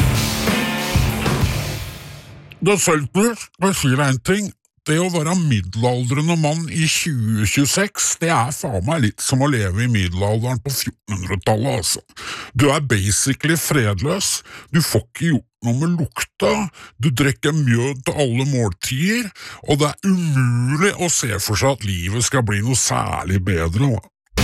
Det hjelper, jeg sier deg en ting. Det å være middelaldrende mann i tjue tjueseks, det er faen meg litt som å leve i middelalderen på fjortenhundretallet, altså. Du er basically fredløs, du får ikke gjort noe med lukta, du drikker mjød til alle måltider, og det er umulig å se for seg at livet skal bli noe særlig bedre.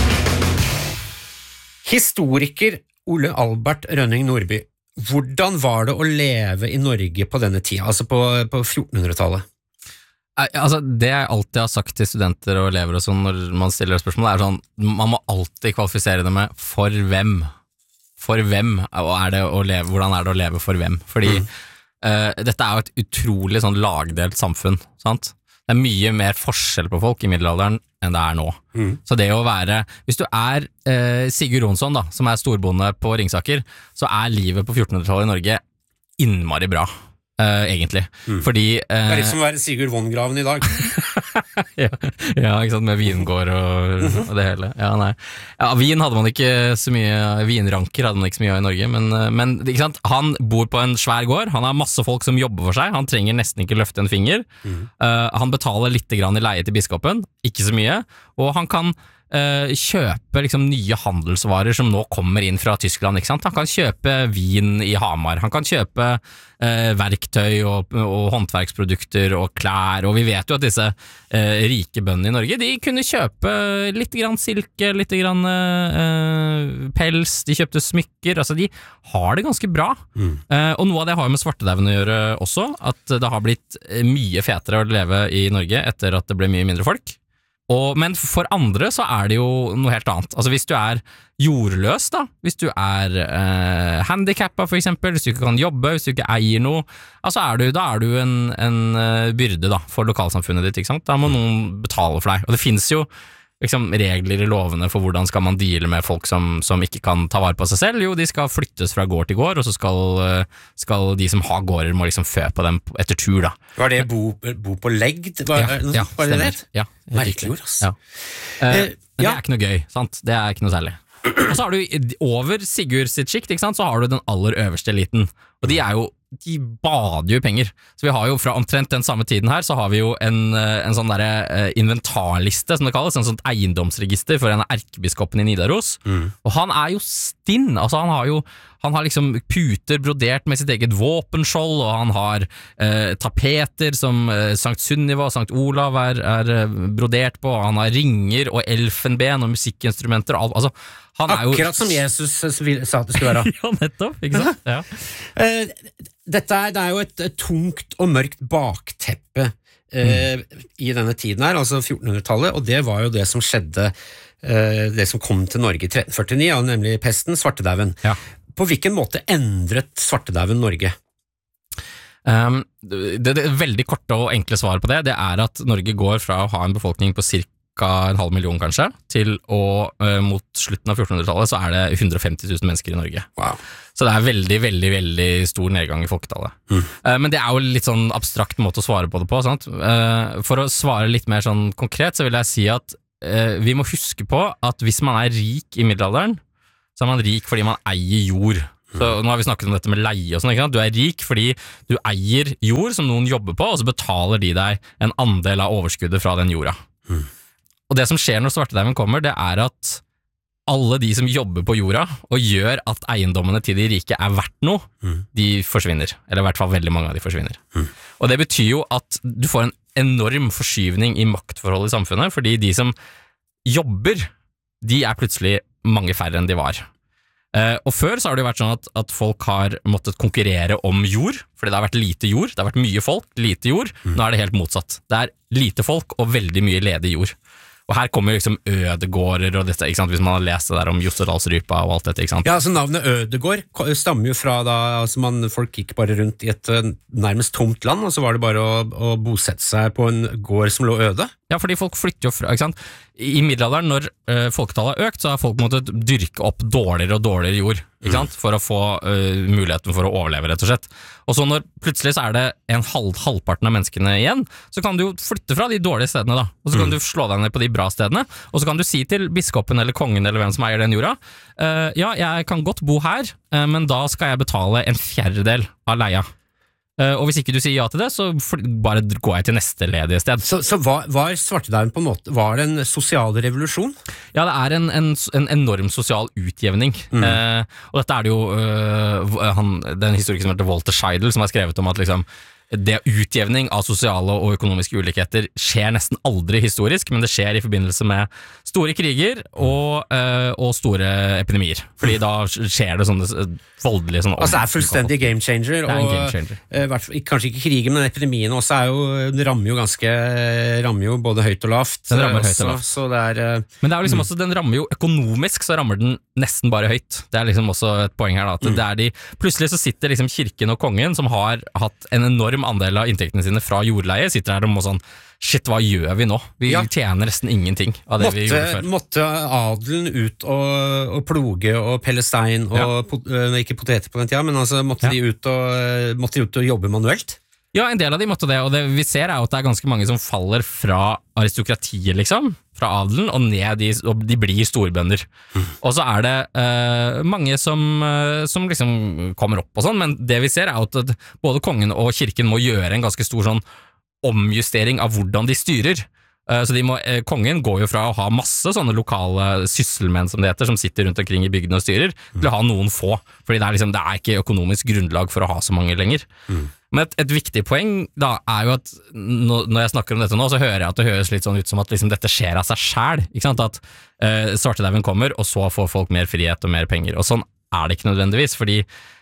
Historiker Ole Albert Rønning Nordby, hvordan var det å leve i Norge på denne tida, altså på, på fjortenhundretallet? Altså, det jeg alltid har sagt til studenter og elever og sånn når man stiller spørsmål, er sånn, man må alltid kvalifisere det med for hvem? For hvem? Og er det å leve, hvordan er det å leve for hvem? Fordi mm. uh, dette er jo et utrolig sånn lagdelt samfunn, sant? Det er mye mer forskjell på folk i middelalderen enn det er nå. Mm. Så det å være, hvis du er uh, Sigurd Jonsson da, som er storbonde på Ringsaker, så er livet på fjortenhundretallet i Norge innmari bra. Uh, egentlig, mm. fordi uh, det er litt som å være Sigurd Vongraven i dag. ja, ja, ikke sant, med vingård og, og det hele. Ja, nei. Ja, vin hadde man ikke så mye, vinranker hadde man ikke så mye av i Norge, men, men ikke sant, han bor på en svær gård, han har masse folk som jobber for seg, han trenger nesten ikke løfte en finger, mm. uh, han betaler litt grann i leie til biskopen, ikke så mye, og han kan Uh, kjøpe liksom nye handelsvarer som nå kommer inn fra Tyskland, ikke sant? Han kan kjøpe vin i Hamar, han kan kjøpe uh, verktøy og, og håndverksprodukter og klær, og vi vet jo at disse uh, rike bøndene i Norge, de kunne kjøpe litt grann silke, litt grann uh, pels, de kjøpte smykker, altså de har det ganske bra. Mm. Uh, og noe av det har jo med svartedauden å gjøre også, at det har blitt mye fetere å leve i Norge etter at det ble mye mindre folk. Og, men for andre så er det jo noe helt annet. Altså hvis du er jordløs da, hvis du er eh, handicappet for eksempel, hvis du ikke kan jobbe, hvis du ikke eier noe, altså er du, da er du en, en byrde da, for lokalsamfunnet ditt, ikke sant? Da må noen betale for deg. Og det finnes jo liksom, regler i lovene for hvordan skal man deale med folk som, som ikke kan ta vare på seg selv. Jo, de skal flyttes fra gård til gård, og så skal, skal de som har gårder må liksom fø på dem etter tur da. Var det bo, bo på legd? Var, ja, ja, var det det? Ja, merkelig ord, ass. Ja. Uh, men det er ikke noe gøy, sant? Det er ikke noe særlig. Og så har du over Sigurd sitt skikt, ikke sant? Så har du den aller øverste eliten, og de er jo de bader jo penger. Så vi har jo fra omtrent den samme tiden her, så har vi jo en, en sånn der inventarliste, som det kalles, en sånn eiendomsregister for en av erkebiskopen i Nidaros. Mm. Og han er jo stinn, altså han har jo han har liksom puter brodert med sitt eget våpenskjold, og han har eh, tapeter som eh, Sankt Sunniva og Sankt Olav er, er eh, brodert på, og han har ringer og elfenben og musikkinstrumenter og alt, altså han er jo akkurat som Jesus sa det skulle være. Ja, nettopp, ikke sant? Ja. Uh, dette er, det er jo et, et tungt og mørkt bakteppe eh, i denne tiden her, altså fjortenhundretallet, og det var jo det som skjedde, eh, det som kom til Norge i tretten førtini, ja, nemlig pesten, svartedauden. Ja. På hvilken måte endret svartedauden Norge? Um, det, det veldig korte og enkle svaret på det, det er at Norge går fra å ha en befolkning på cirka en halv million kanskje, til å uh, mot slutten av fjortenhundretallet så er det hundre og femti tusen mennesker i Norge. Wow. Så det er veldig, veldig, veldig stor nedgang i folketallet. Mm. Uh, men det er jo litt sånn abstrakt måte å svare på det på, sant? Uh, for å svare litt mer sånn konkret, så vil jeg si at uh, vi må huske på at hvis man er rik i middelalderen, så er man rik fordi man eier jord. Så nå har vi snakket om dette med leie og sånn, ikke sant? Du er rik fordi du eier jord som noen jobber på, og så betaler de deg en andel av overskuddet fra den jorda. Mm. Og det som skjer når svartedauden kommer, det er at alle de som jobber på jorda og gjør at eiendommene til de rike er verdt noe, mm. de forsvinner. Eller i hvert fall veldig mange av de forsvinner. Mm. Og det betyr jo at du får en enorm forskyvning i maktforholdet i samfunnet, fordi de som jobber, de er plutselig mange færre enn de var. Uh, og før så har det jo vært sånn at, at folk har måttet konkurrere om jord, fordi det har vært lite jord, det har vært mye folk, lite jord, mm. nå er det helt motsatt. Det er lite folk og veldig mye ledig jord. Og her kommer liksom ødegårder og dette, ikke sant, hvis man har lest det der om Jostedalsrypa og alt dette, ikke sant? Ja, altså navnet Ødegård stammer jo fra da, altså man, folk gikk bare rundt i et nærmest tomt land, og så var det bare å, å bosette seg på en gård som lå øde. Ja, fordi folk flytter jo fra, ikke sant? I middelalderen, når uh, folketallet har økt, så har folk måttet dyrke opp dårligere og dårligere jord, ikke sant? For å få uh, muligheten for å overleve, rett og slett. Og så når plutselig så er det en halv, halvparten av menneskene igjen, så kan du jo flytte fra de dårlige stedene da, og så kan mm. du slå deg ned på de bra stedene, og så kan du si til biskopen eller kongen eller hvem som eier den jorda, uh, ja, jeg kan godt bo her, uh, men da skal jeg betale en fjerdedel av leia. Uh, og hvis ikke du sier ja til det, så bare går jeg til neste ledige sted. Så, så var, var svartedauden på en måte, var det en sosial revolusjon? Ja, det er en, en, en enorm sosial utjevning. Mm. Uh, og dette er det jo uh, han, den historikken som heter Walter Scheidel, som har skrevet om at liksom det utjevning av sosiale og økonomiske ulikheter skjer nesten aldri historisk, men det skjer i forbindelse med store kriger og, øh, og store epidemier. Fordi da skjer det sånne voldelige sånne altså det er fullstendig game changer, det er en og game changer. Øh, kanskje ikke krigen, men epidemien også er jo, den rammer jo ganske rammer jo både høyt og lavt. Den rammer også, høyt og lavt. Så det er, øh, men det er jo liksom mm. også, den rammer jo økonomisk, så rammer den nesten bare høyt. Det er liksom også et poeng her da, at mm. det er de, plutselig så sitter liksom kirken og kongen, som har hatt en enorm andel av inntektene sine fra jordleie, sitter her og sånn, shit, hva gjør vi nå? Vi ja. tjener nesten ingenting av det måtte, vi gjorde før. Måtte adelen ut og, og ploge og pelle stein, og ja. pot, ikke poteter på den tida, men altså måtte, ja. de ut og, måtte de ut og jobbe manuelt? Ja, en del av de måtte det, og det vi ser er jo at det er ganske mange som faller fra aristokratiet, liksom, fra adelen, og ned i, og de blir storbønder. Mm. Og så er det uh, mange som, uh, som liksom kommer opp og sånn, men det vi ser er at både kongen og kirken må gjøre en ganske stor sånn omjustering av hvordan de styrer. Uh, så de må, uh, kongen går jo fra å ha masse sånne lokale sysselmenn som det heter, som sitter rundt omkring i bygdene og styrer, mm. til å ha noen få, fordi det er, liksom, det er ikke økonomisk grunnlag for å ha så mange lenger. Mm. Men et, et viktig poeng da er jo at når, når jeg snakker om dette nå, så hører jeg at det høres litt sånn ut som at liksom dette skjer av seg selv, ikke sant? At uh, svartedauden kommer, og så får folk mer frihet og mer penger, og sånn er det ikke nødvendigvis, fordi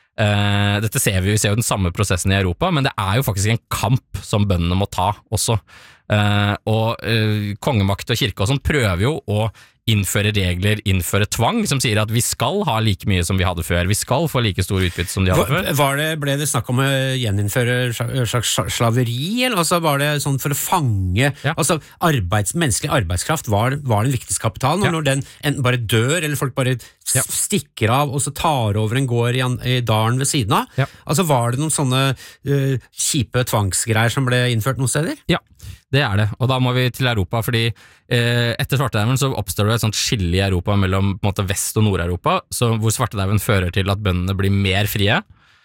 uh, dette ser vi jo, vi ser jo den samme prosessen i Europa, men det er jo faktisk en kamp som bøndene må ta også, uh, og uh, kongemakt og kirke og sånn prøver jo å innføre regler, innføre tvang, som sier at vi skal ha like mye som vi hadde før, vi skal få like stor utbytte som de hadde før. Var det, ble det snakk om å gjeninnføre slags slaveri, eller altså var det sånn for å fange, ja. altså arbeids, menneskelig arbeidskraft var, var den viktigste kapitalen, og ja. når den enten bare dør, eller folk bare ja. stikker av, og så tar over en gård i, i dalen ved siden av, ja. altså var det noen sånne uh, kjipe tvangsgreier som ble innført noen steder? Ja. Det er det, og da må vi til Europa, fordi eh, etter svartedauden så oppstår det et sånt skille i Europa mellom på en måte Vest- og Nord-Europa, så hvor svartedauden fører til at bøndene blir mer frie,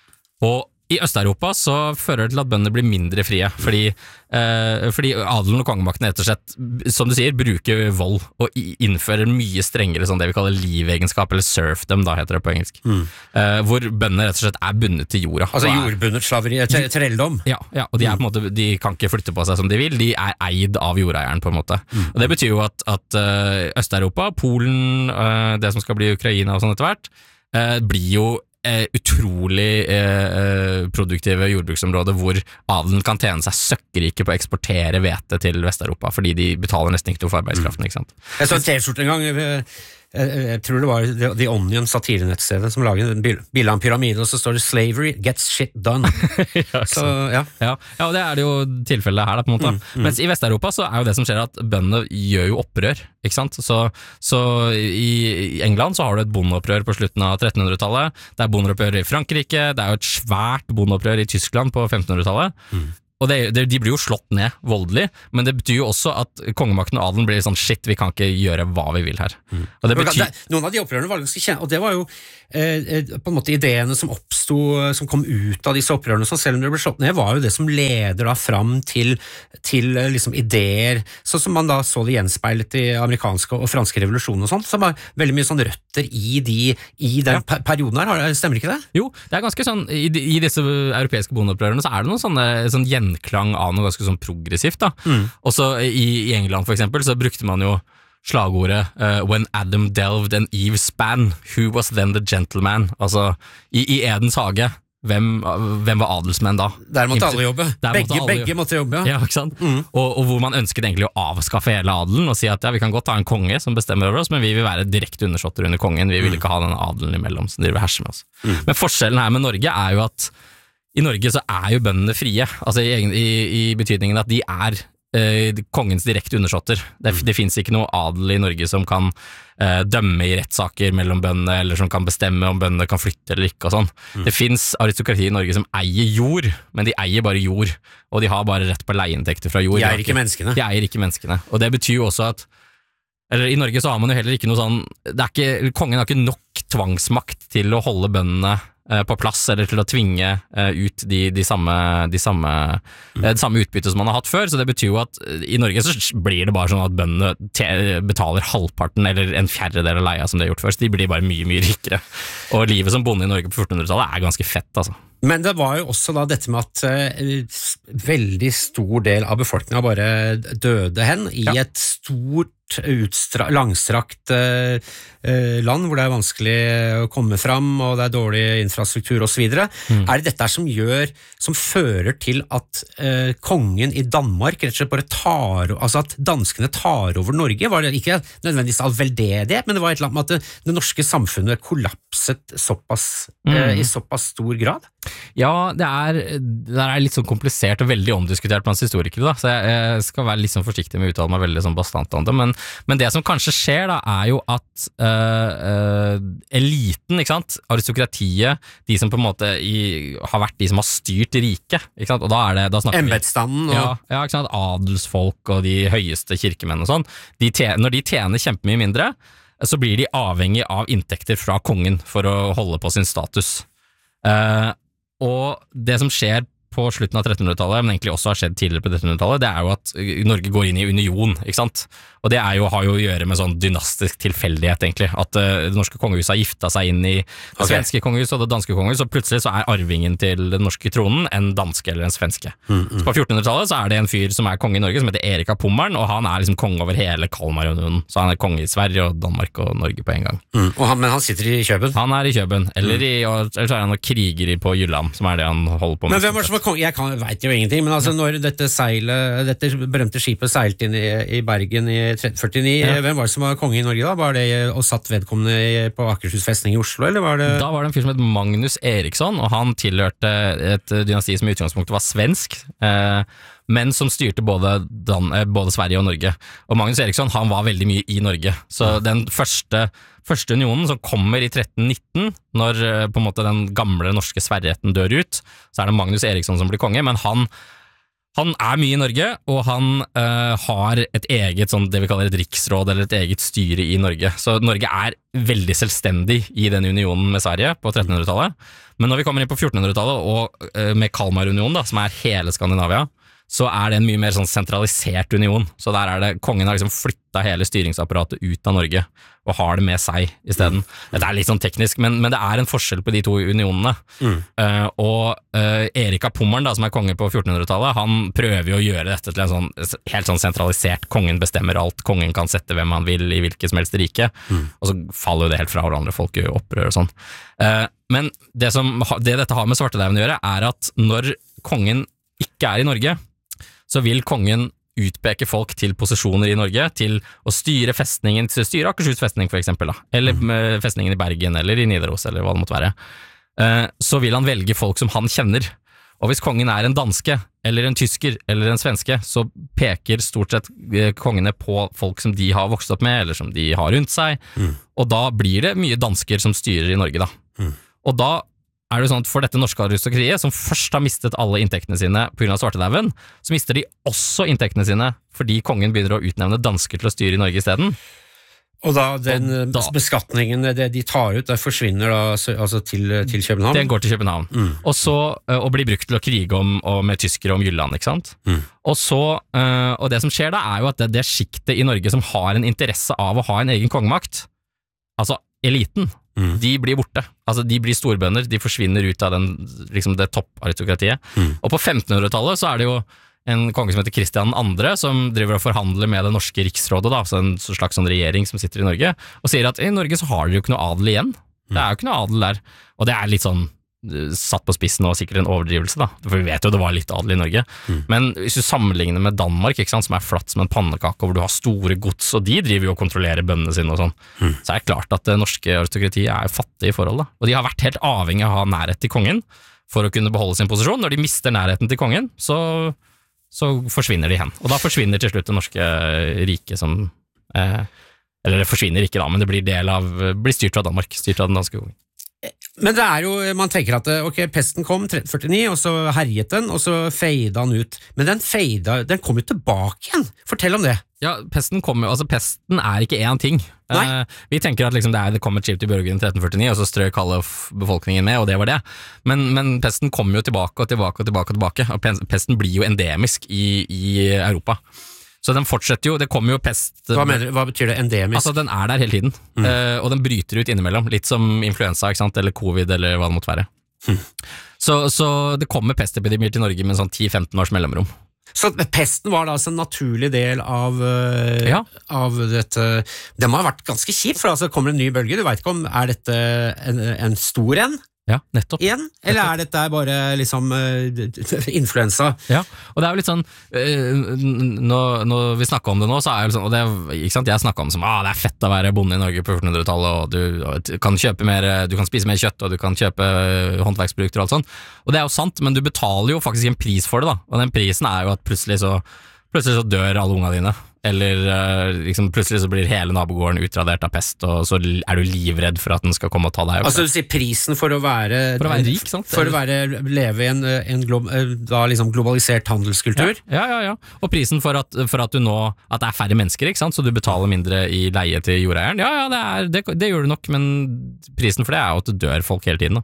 og i Øst-Europa så fører det til at bøndene blir mindre frie, fordi, eh, fordi adelen og kongemakten rett og slett, som du sier, bruker vold og innfører mye strengere sånn det vi kaller livegenskap, eller serfdom, da heter det på engelsk, mm. eh, hvor bøndene rett og slett er bundet til jorda. Altså jordbundet slaveri, trelldom? Ja, ja, og de, er på en måte, de kan ikke flytte på seg som de vil, de er eid av jordeieren på en måte. Mm. Og det betyr jo at, at uh, Øst-Europa, Polen, uh, det som skal bli Ukraina og sånn etter hvert, uh, blir jo eh, utrolig eh, produktive jordbruksområder hvor adelen kan tjene seg søkkerike på å eksportere hvete til Vest-Europa, fordi de betaler nesten ikke noe for arbeidskraften, ikke sant? Jeg så en T-skjorte en gang, jeg, jeg tror det var The, The Onion satirenettstedet som laget en bil- bilde av en pyramide, og så står det «Slavery gets shit done». Ja, Så, ja. Ja, ja, og det er det jo tilfellet her da, på en måte. Mm, mm. Mens i Vest-Europa så er jo det som skjer at bøndene gjør jo opprør, ikke sant? Så, så i i England så har du et bondeopprør på slutten av trettenhundretallet, det er bondeopprør i Frankrike, det er jo et svært bondeopprør i Tyskland på femtenhundretallet, Mm. og det, det, de blir jo slått ned voldelig, men det betyr jo også at kongemakten og adelen blir sånn, shit, vi kan ikke gjøre hva vi vil her. Mm. Og det Men betyr... det- Noen av de opprørene var ganske kjent, og det var jo eh, eh, på en måte ideene som oppsto, som kom ut av disse opprørene, så selv om det ble slått ned, var jo det som leder da fram til, til eh, liksom ideer, sånn som man da så det gjenspeilet i amerikanske og franske revolusjoner og sånt, som var veldig mye sånn røtter i, de, i den Ja. per- perioden her, Har- stemmer ikke det? Jo, det er ganske sånn, i, de- i disse europeiske bondeopprørene så er det noen sånne sånn gjenklang av noe ganske sånn progressivt da. Mm. Og så i, i England for eksempel så brukte man jo slagordet uh, When Adam delved an Eve span, who was then the gentleman? Altså, i, i Edens hage, hvem, hvem var adelsmenn da? Der måtte alle jobbe. Der måtte Begge, alle begge måtte jobbe, ja. Ja, ikke sant? Mm. Og, og hvor man ønsket egentlig å avskaffe hele adelen og si at ja, vi kan godt ha en konge som bestemmer over oss, men vi vil være direkte undersåtter under kongen, vi vil ikke ha den adelen imellom som driver herser med oss. Mm. Men forskjellen her med Norge er jo at i Norge så er jo bøndene frie, altså i, egen- i, i betydningen at de er eh, kongens direkte undersåtter. Det, det finnes ikke noe adel i Norge som kan eh, dømme i rettssaker mellom bøndene, eller som kan bestemme om bøndene kan flytte eller ikke og sånn. Mm. Det finnes aristokrati i Norge som eier jord, men de eier bare jord, og de har bare rett på leieinntekter fra jord. De har eier ikke menneskene. De eier ikke menneskene, og det betyr jo også at eller i Norge så har man jo heller ikke noe sånn det er ikke, kongen har ikke nok tvangsmakt til å holde bøndene eh, på plass, eller til å tvinge eh, ut de, de samme, de samme, eh, det samme utbyttet som man har hatt før, så det betyr jo at eh, i Norge så blir det bare sånn at bøndene te- betaler halvparten eller en fjerdedel av leia som de har gjort før, så de blir bare mye, mye rikere. Og livet som bonde i Norge på fjortenhundretallet er ganske fett, altså. Men det var jo også da dette med at eh, s- veldig stor del av befolkningen bare døde hen i Ja. et stort, utstra, langstrakt eh, eh, land hvor det er vanskelig å komme fram, og det er dårlig infrastruktur og så videre. Mm. Er det dette som gjør, som fører til at eh, kongen i Danmark rett og slett bare tar, altså at danskene tar over Norge? Var det ikke nødvendigvis all veldedighet, men det var et eller annet med at det, det norske samfunnet kollapset såpass, eh, Mm. i såpass stor grad? Ja, det er, det er litt sånn komplisert og veldig omdiskutert blant historikere, da, så jeg, jeg skal være litt sånn forsiktig med å uttale meg veldig sånn bastant om det, men, men det som kanskje skjer da, er jo at øh, øh, eliten, ikke sant, aristokratiet, de som på en måte i, har vært de som har styrt riket, ikke sant, og da er det, da snakker vi Embetsstanden og ja, ja, ikke sant, adelsfolk og de høyeste kirkemenn og sånn, de tjener, når de tjener kjempemye mindre, så blir de avhengig av inntekter fra kongen for å holde på sin status. Uh, og det som skjer på slutten av trettenhundretallet, men egentlig også har skjedd tidligere på trettenhundretallet, det er jo at Norge går inn i union, ikke sant? Og det er jo, har jo å gjøre med sånn dynastisk tilfeldighet, egentlig. At uh, det norske kongehuset har gifta seg inn i det Ok. svenske kongehuset og det danske kongehuset, og plutselig så er arvingen til den norske tronen en danske eller en svenske. Mm, Så på fjortenhundretallet så er det en fyr som er konge i Norge, som heter Erik av Pommern, og han er liksom konge over hele Kalmarunionen. Så han er konge i Sverige og Danmark og Norge på en gang. Mm, og han, men han sitter i Kjøben. Han er i Kjøben, eller, i, eller så er han og kriger i på Jylland, som er det han holder på med. Men hvem var det som var konge? Jeg kan, vet jo ingenting, men altså når dette seilet, dette berømte skipet seilte inn i, i Bergen i tretten førtini, Ja. hvem var det som var konge i Norge da? Var det og satt vedkommende i- på Akershus festning i Oslo, eller var det... Da var det en fyr som het Magnus Eriksson, og han tilhørte et dynasti som i utgangspunktet var svensk, eh, men som styrte både, Dan, eh, både Sverige og Norge. Og Magnus Eriksson, han var veldig mye i Norge. Så den første, første unionen som kommer i tretten nitten, når eh, på en måte den gamle norske sverreretten dør ut, så er det Magnus Eriksson som blir konge, men han Han er mye i Norge, og han øh, har et eget sånn, det vi kaller et riksråd, eller et eget styre i Norge. Så Norge er veldig selvstendig i den unionen med Sverige på trettenhundretallet. Men når vi kommer inn på fjortenhundretallet, og øh, med Kalmarunionen, da, som er hele Skandinavia, så er det en mye mer sånn sentralisert union. Så der er det, kongen har liksom flyttet hele styringsapparatet ut av Norge, og har det med seg i stedet. Det er litt sånn teknisk, men, men det er en forskjell på de to unionene. Mm. Uh, og uh, Erik av Pommern, da, som er konge på fjortenhundretallet, han prøver jo å gjøre dette til en sånn, helt sånn sentralisert, kongen bestemmer alt, kongen kan sette hvem han vil i hvilket som helst rike, mm. og så faller jo det helt fra hverandre, folk gjør opprør og sånn. Uh, men det, som, det dette har med svartedauden å gjøre, er at når kongen ikke er i Norge, så vil kongen utpeke folk til posisjoner i Norge, til å styre festningen, til å styre Akershus festning for eksempel, da, eller mm. festningen i Bergen, eller i Nidaros, eller hva det måtte være. Så vil han velge folk som han kjenner. Og hvis kongen er en danske, eller en tysker, eller en svenske, så peker stort sett kongene på folk som de har vokst opp med, eller som de har rundt seg, mm. og da blir det mye dansker som styrer i Norge, da. Mm. Og da er det sånn at for dette norske aristokratiet, som først har mistet alle inntektene sine på grunn av svartedauden, så mister de også inntektene sine fordi kongen begynner å utnevne dansker til å styre i Norge i stedet. Og da den og da, beskatningen det de tar ut, det forsvinner da altså til, til København? Den går til København. Mm. Og så og blir brukt til å krige om, og med tyskere om Jylland, ikke sant? Mm. Og så, og det som skjer da er jo at det, det skiktet i Norge som har en interesse av å ha en egen kongemakt, altså eliten, Mm. de blir borte, altså de blir storbønder, de forsvinner ut av den, liksom det topparistokratiet. Mm. Og på femtenhundretallet så er det jo en konge som heter Kristian den andre, som driver og forhandler med det norske riksrådet, da, så en slags sånn regjering som sitter i Norge, og sier at i Norge så har dere jo ikke noe adel igjen. Det er jo ikke noe adel der, og det er litt sånn satt på spissen og sikkert en overdrivelse, da, for vi vet jo det var litt adel i Norge. Mm. Men hvis du sammenligner med Danmark, ikke sant, som er flatt som en pannekake, hvor du har store gods, og de driver jo og kontrollerer bøndene sine og sånn, mm. så er det klart at det norske aristokratiet er fattige i forhold, da. Og de har vært helt avhengig av å ha nærhet til kongen for å kunne beholde sin posisjon. Når de mister nærheten til kongen, så, så forsvinner de hen. Og da forsvinner til slutt det norske riket som eh, eller det forsvinner ikke da, men det blir del av, blir styrt av Danmark, styrt av den danske kongen. Men det er jo, man tenker at ok, pesten kom tretten førtini, og så herjet den, og så feida den ut. Men den feida, den kom jo tilbake igjen. Fortell om det. Ja, pesten kom jo, altså pesten er ikke én ting. Eh, vi tenker at liksom det, er, det kom et skip til Bjørgen tretten førtini, og så strøk alle befolkningen med, og det var det. Men, men pesten kom jo tilbake og tilbake og tilbake og tilbake, og pesten blir jo endemisk i, i Europa. Så den fortsetter jo, det kommer jo pest... Hva, mener, hva betyr det, endemisk? Altså, den er der hele tiden, mm. uh, og den bryter ut innimellom, litt som influensa, ikke sant, eller covid, eller hva det måtte være. Mm. Så, så det kommer pestepidemier til Norge med sånn ti til femten års mellomrom. Så pesten var da altså en naturlig del av, uh, ja. av dette... Det må ha vært ganske kjipt, for altså kommer en ny bølge, du vet ikke om, er dette en, en stor en? Ja, nettopp. Igjen? Eller nettopp. Er dette bare liksom uh, influensa? Ja, og det er jo litt sånn uh, når, når vi snakker om det nå, så er det sånn, og det, ikke sant, jeg snakker om det som, ah, det er fett å være bonde i Norge på fjortenhundretallet, og du, og du kan kjøpe mer, du kan spise mer kjøtt, og du kan kjøpe håndverksprodukter og alt sånt, og det er jo sant, men du betaler jo faktisk en pris for det da, og den prisen er jo at plutselig så, plutselig så dør alle unga dine, eller uh, liksom plutselig så blir hele nabogården utradert av pest, og så er du livredd for at den skal komme og ta deg opp. Altså du sier prisen for å være, for å være rik, sant? For å være, leve i en, en glo, da liksom globalisert handelskultur? Ja, ja, ja, ja. Og prisen for at, for at du nå, at det er færre mennesker, ikke sant? Så du betaler mindre i leie til jordeieren. Ja, ja, det, er, det, det gjør du nok, men prisen for det er jo at det dør folk hele tiden da.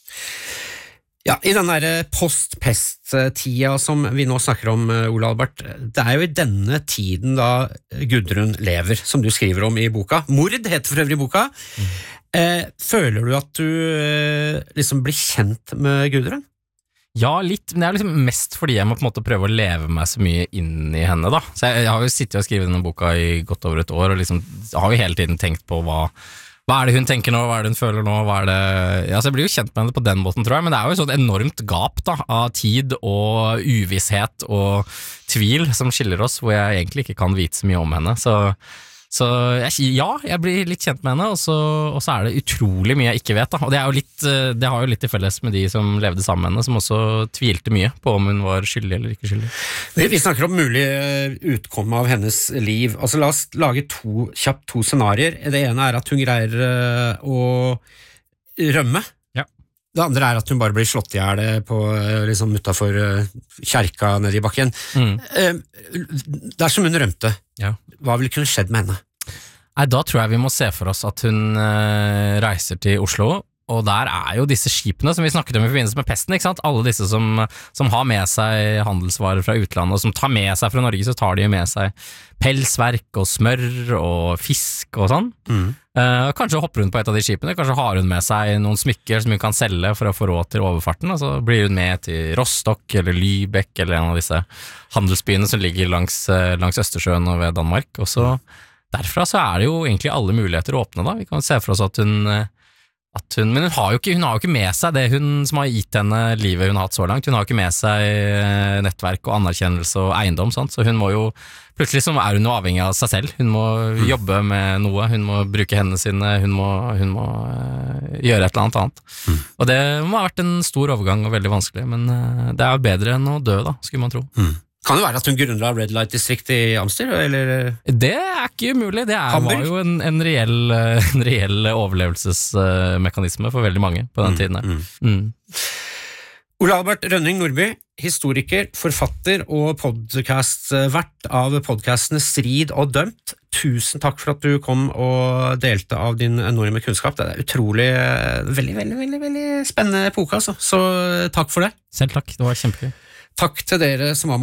Ja, i den der post-pest-tida som vi nå snakker om, Ole Albert, det er jo i denne tiden da Gudrun lever, som du skriver om i boka. Mord heter for øvrig boka. Mm. Eh, føler du at du eh, liksom blir kjent med Gudrun? Ja, litt, men det er liksom mest fordi jeg må på en måte prøve å leve meg så mye inn i henne da. Så jeg, jeg har jo sittet og skrevet denne boka i godt over et år, og liksom har jo hele tiden tenkt på hva Hva er det hun tenker nå, hva er det hun føler nå, hva er det... Ja, så jeg blir jo kjent med henne på den måten, tror jeg, men det er jo et sånt enormt gap da, av tid og uvisshet og tvil som skiller oss, hvor jeg egentlig ikke kan vite så mye om henne, så... Så jeg, ja, jeg blir litt kjent med henne, og så, og så er det utrolig mye jeg ikke vet da. Og det, er jo litt, det har jo litt til felles med de som levde sammen med henne, som også tvilte mye på om hun var skyldig eller ikke skyldig. Vi, vi snakker om mulig utkomme av hennes liv. Altså la oss lage to, kjapt to scenarier. Det ene er at hun greier å rømme. Ja. Det andre er at hun bare blir slått i hjel på liksom utenfor kjerka nede i bakken. Mm. Dersom hun rømte, ja. Hva ville kunne skjedd med henne? Nei, da tror jeg vi må se for oss at hun uh, reiser til Oslo, Og der er jo disse skipene som vi snakket om i forbindelse med pesten, ikke sant? Alle disse som, som har med seg handelsvarer fra utlandet, og som tar med seg fra Norge, så tar de med seg pelsverk og smør og fisk og sånn. Mm. Eh, kanskje hopper hun på et av de skipene, kanskje har hun med seg noen smykker som hun kan selge for å få råd til overfarten, og så blir hun med til Rostock eller Lübeck eller en av disse handelsbyene som ligger langs, langs Østersjøen og ved Danmark, og så derfra så er det jo egentlig alle muligheter å åpne da. Vi kan se for oss at hun At hun, men hun har, jo ikke, hun har jo ikke med seg det hun som har gitt henne livet hun har hatt så langt. Hun har jo ikke med seg nettverk og anerkjennelse og eiendom, sant? Så hun må jo, plutselig så er hun jo avhengig av seg selv. Hun må mm. jobbe med noe, hun må bruke hendene sine, hun må, hun må uh, gjøre et eller annet annet. Mm. Og det må ha vært en stor overgang og veldig vanskelig, men uh, det er jo bedre enn å dø da, skulle man tro. Mm. Kan det være at hun grunnla Red Light District i Amsterdam, eller? Det er ikke umulig, det er, var jo en, en, reell, en reell overlevelsesmekanisme for veldig mange på den mm, tiden. Mm. Mm. Ole Albert Rønning Nordby, historiker, forfatter og podcastvert av podcastene Strid og Dømt. Tusen takk for at du kom og delte av din enorme kunnskap. Det er utrolig, veldig, veldig, veldig, veldig spennende epoke, altså. Så takk for det. Selv takk, det var kjempegøy. Takk til dere som var med.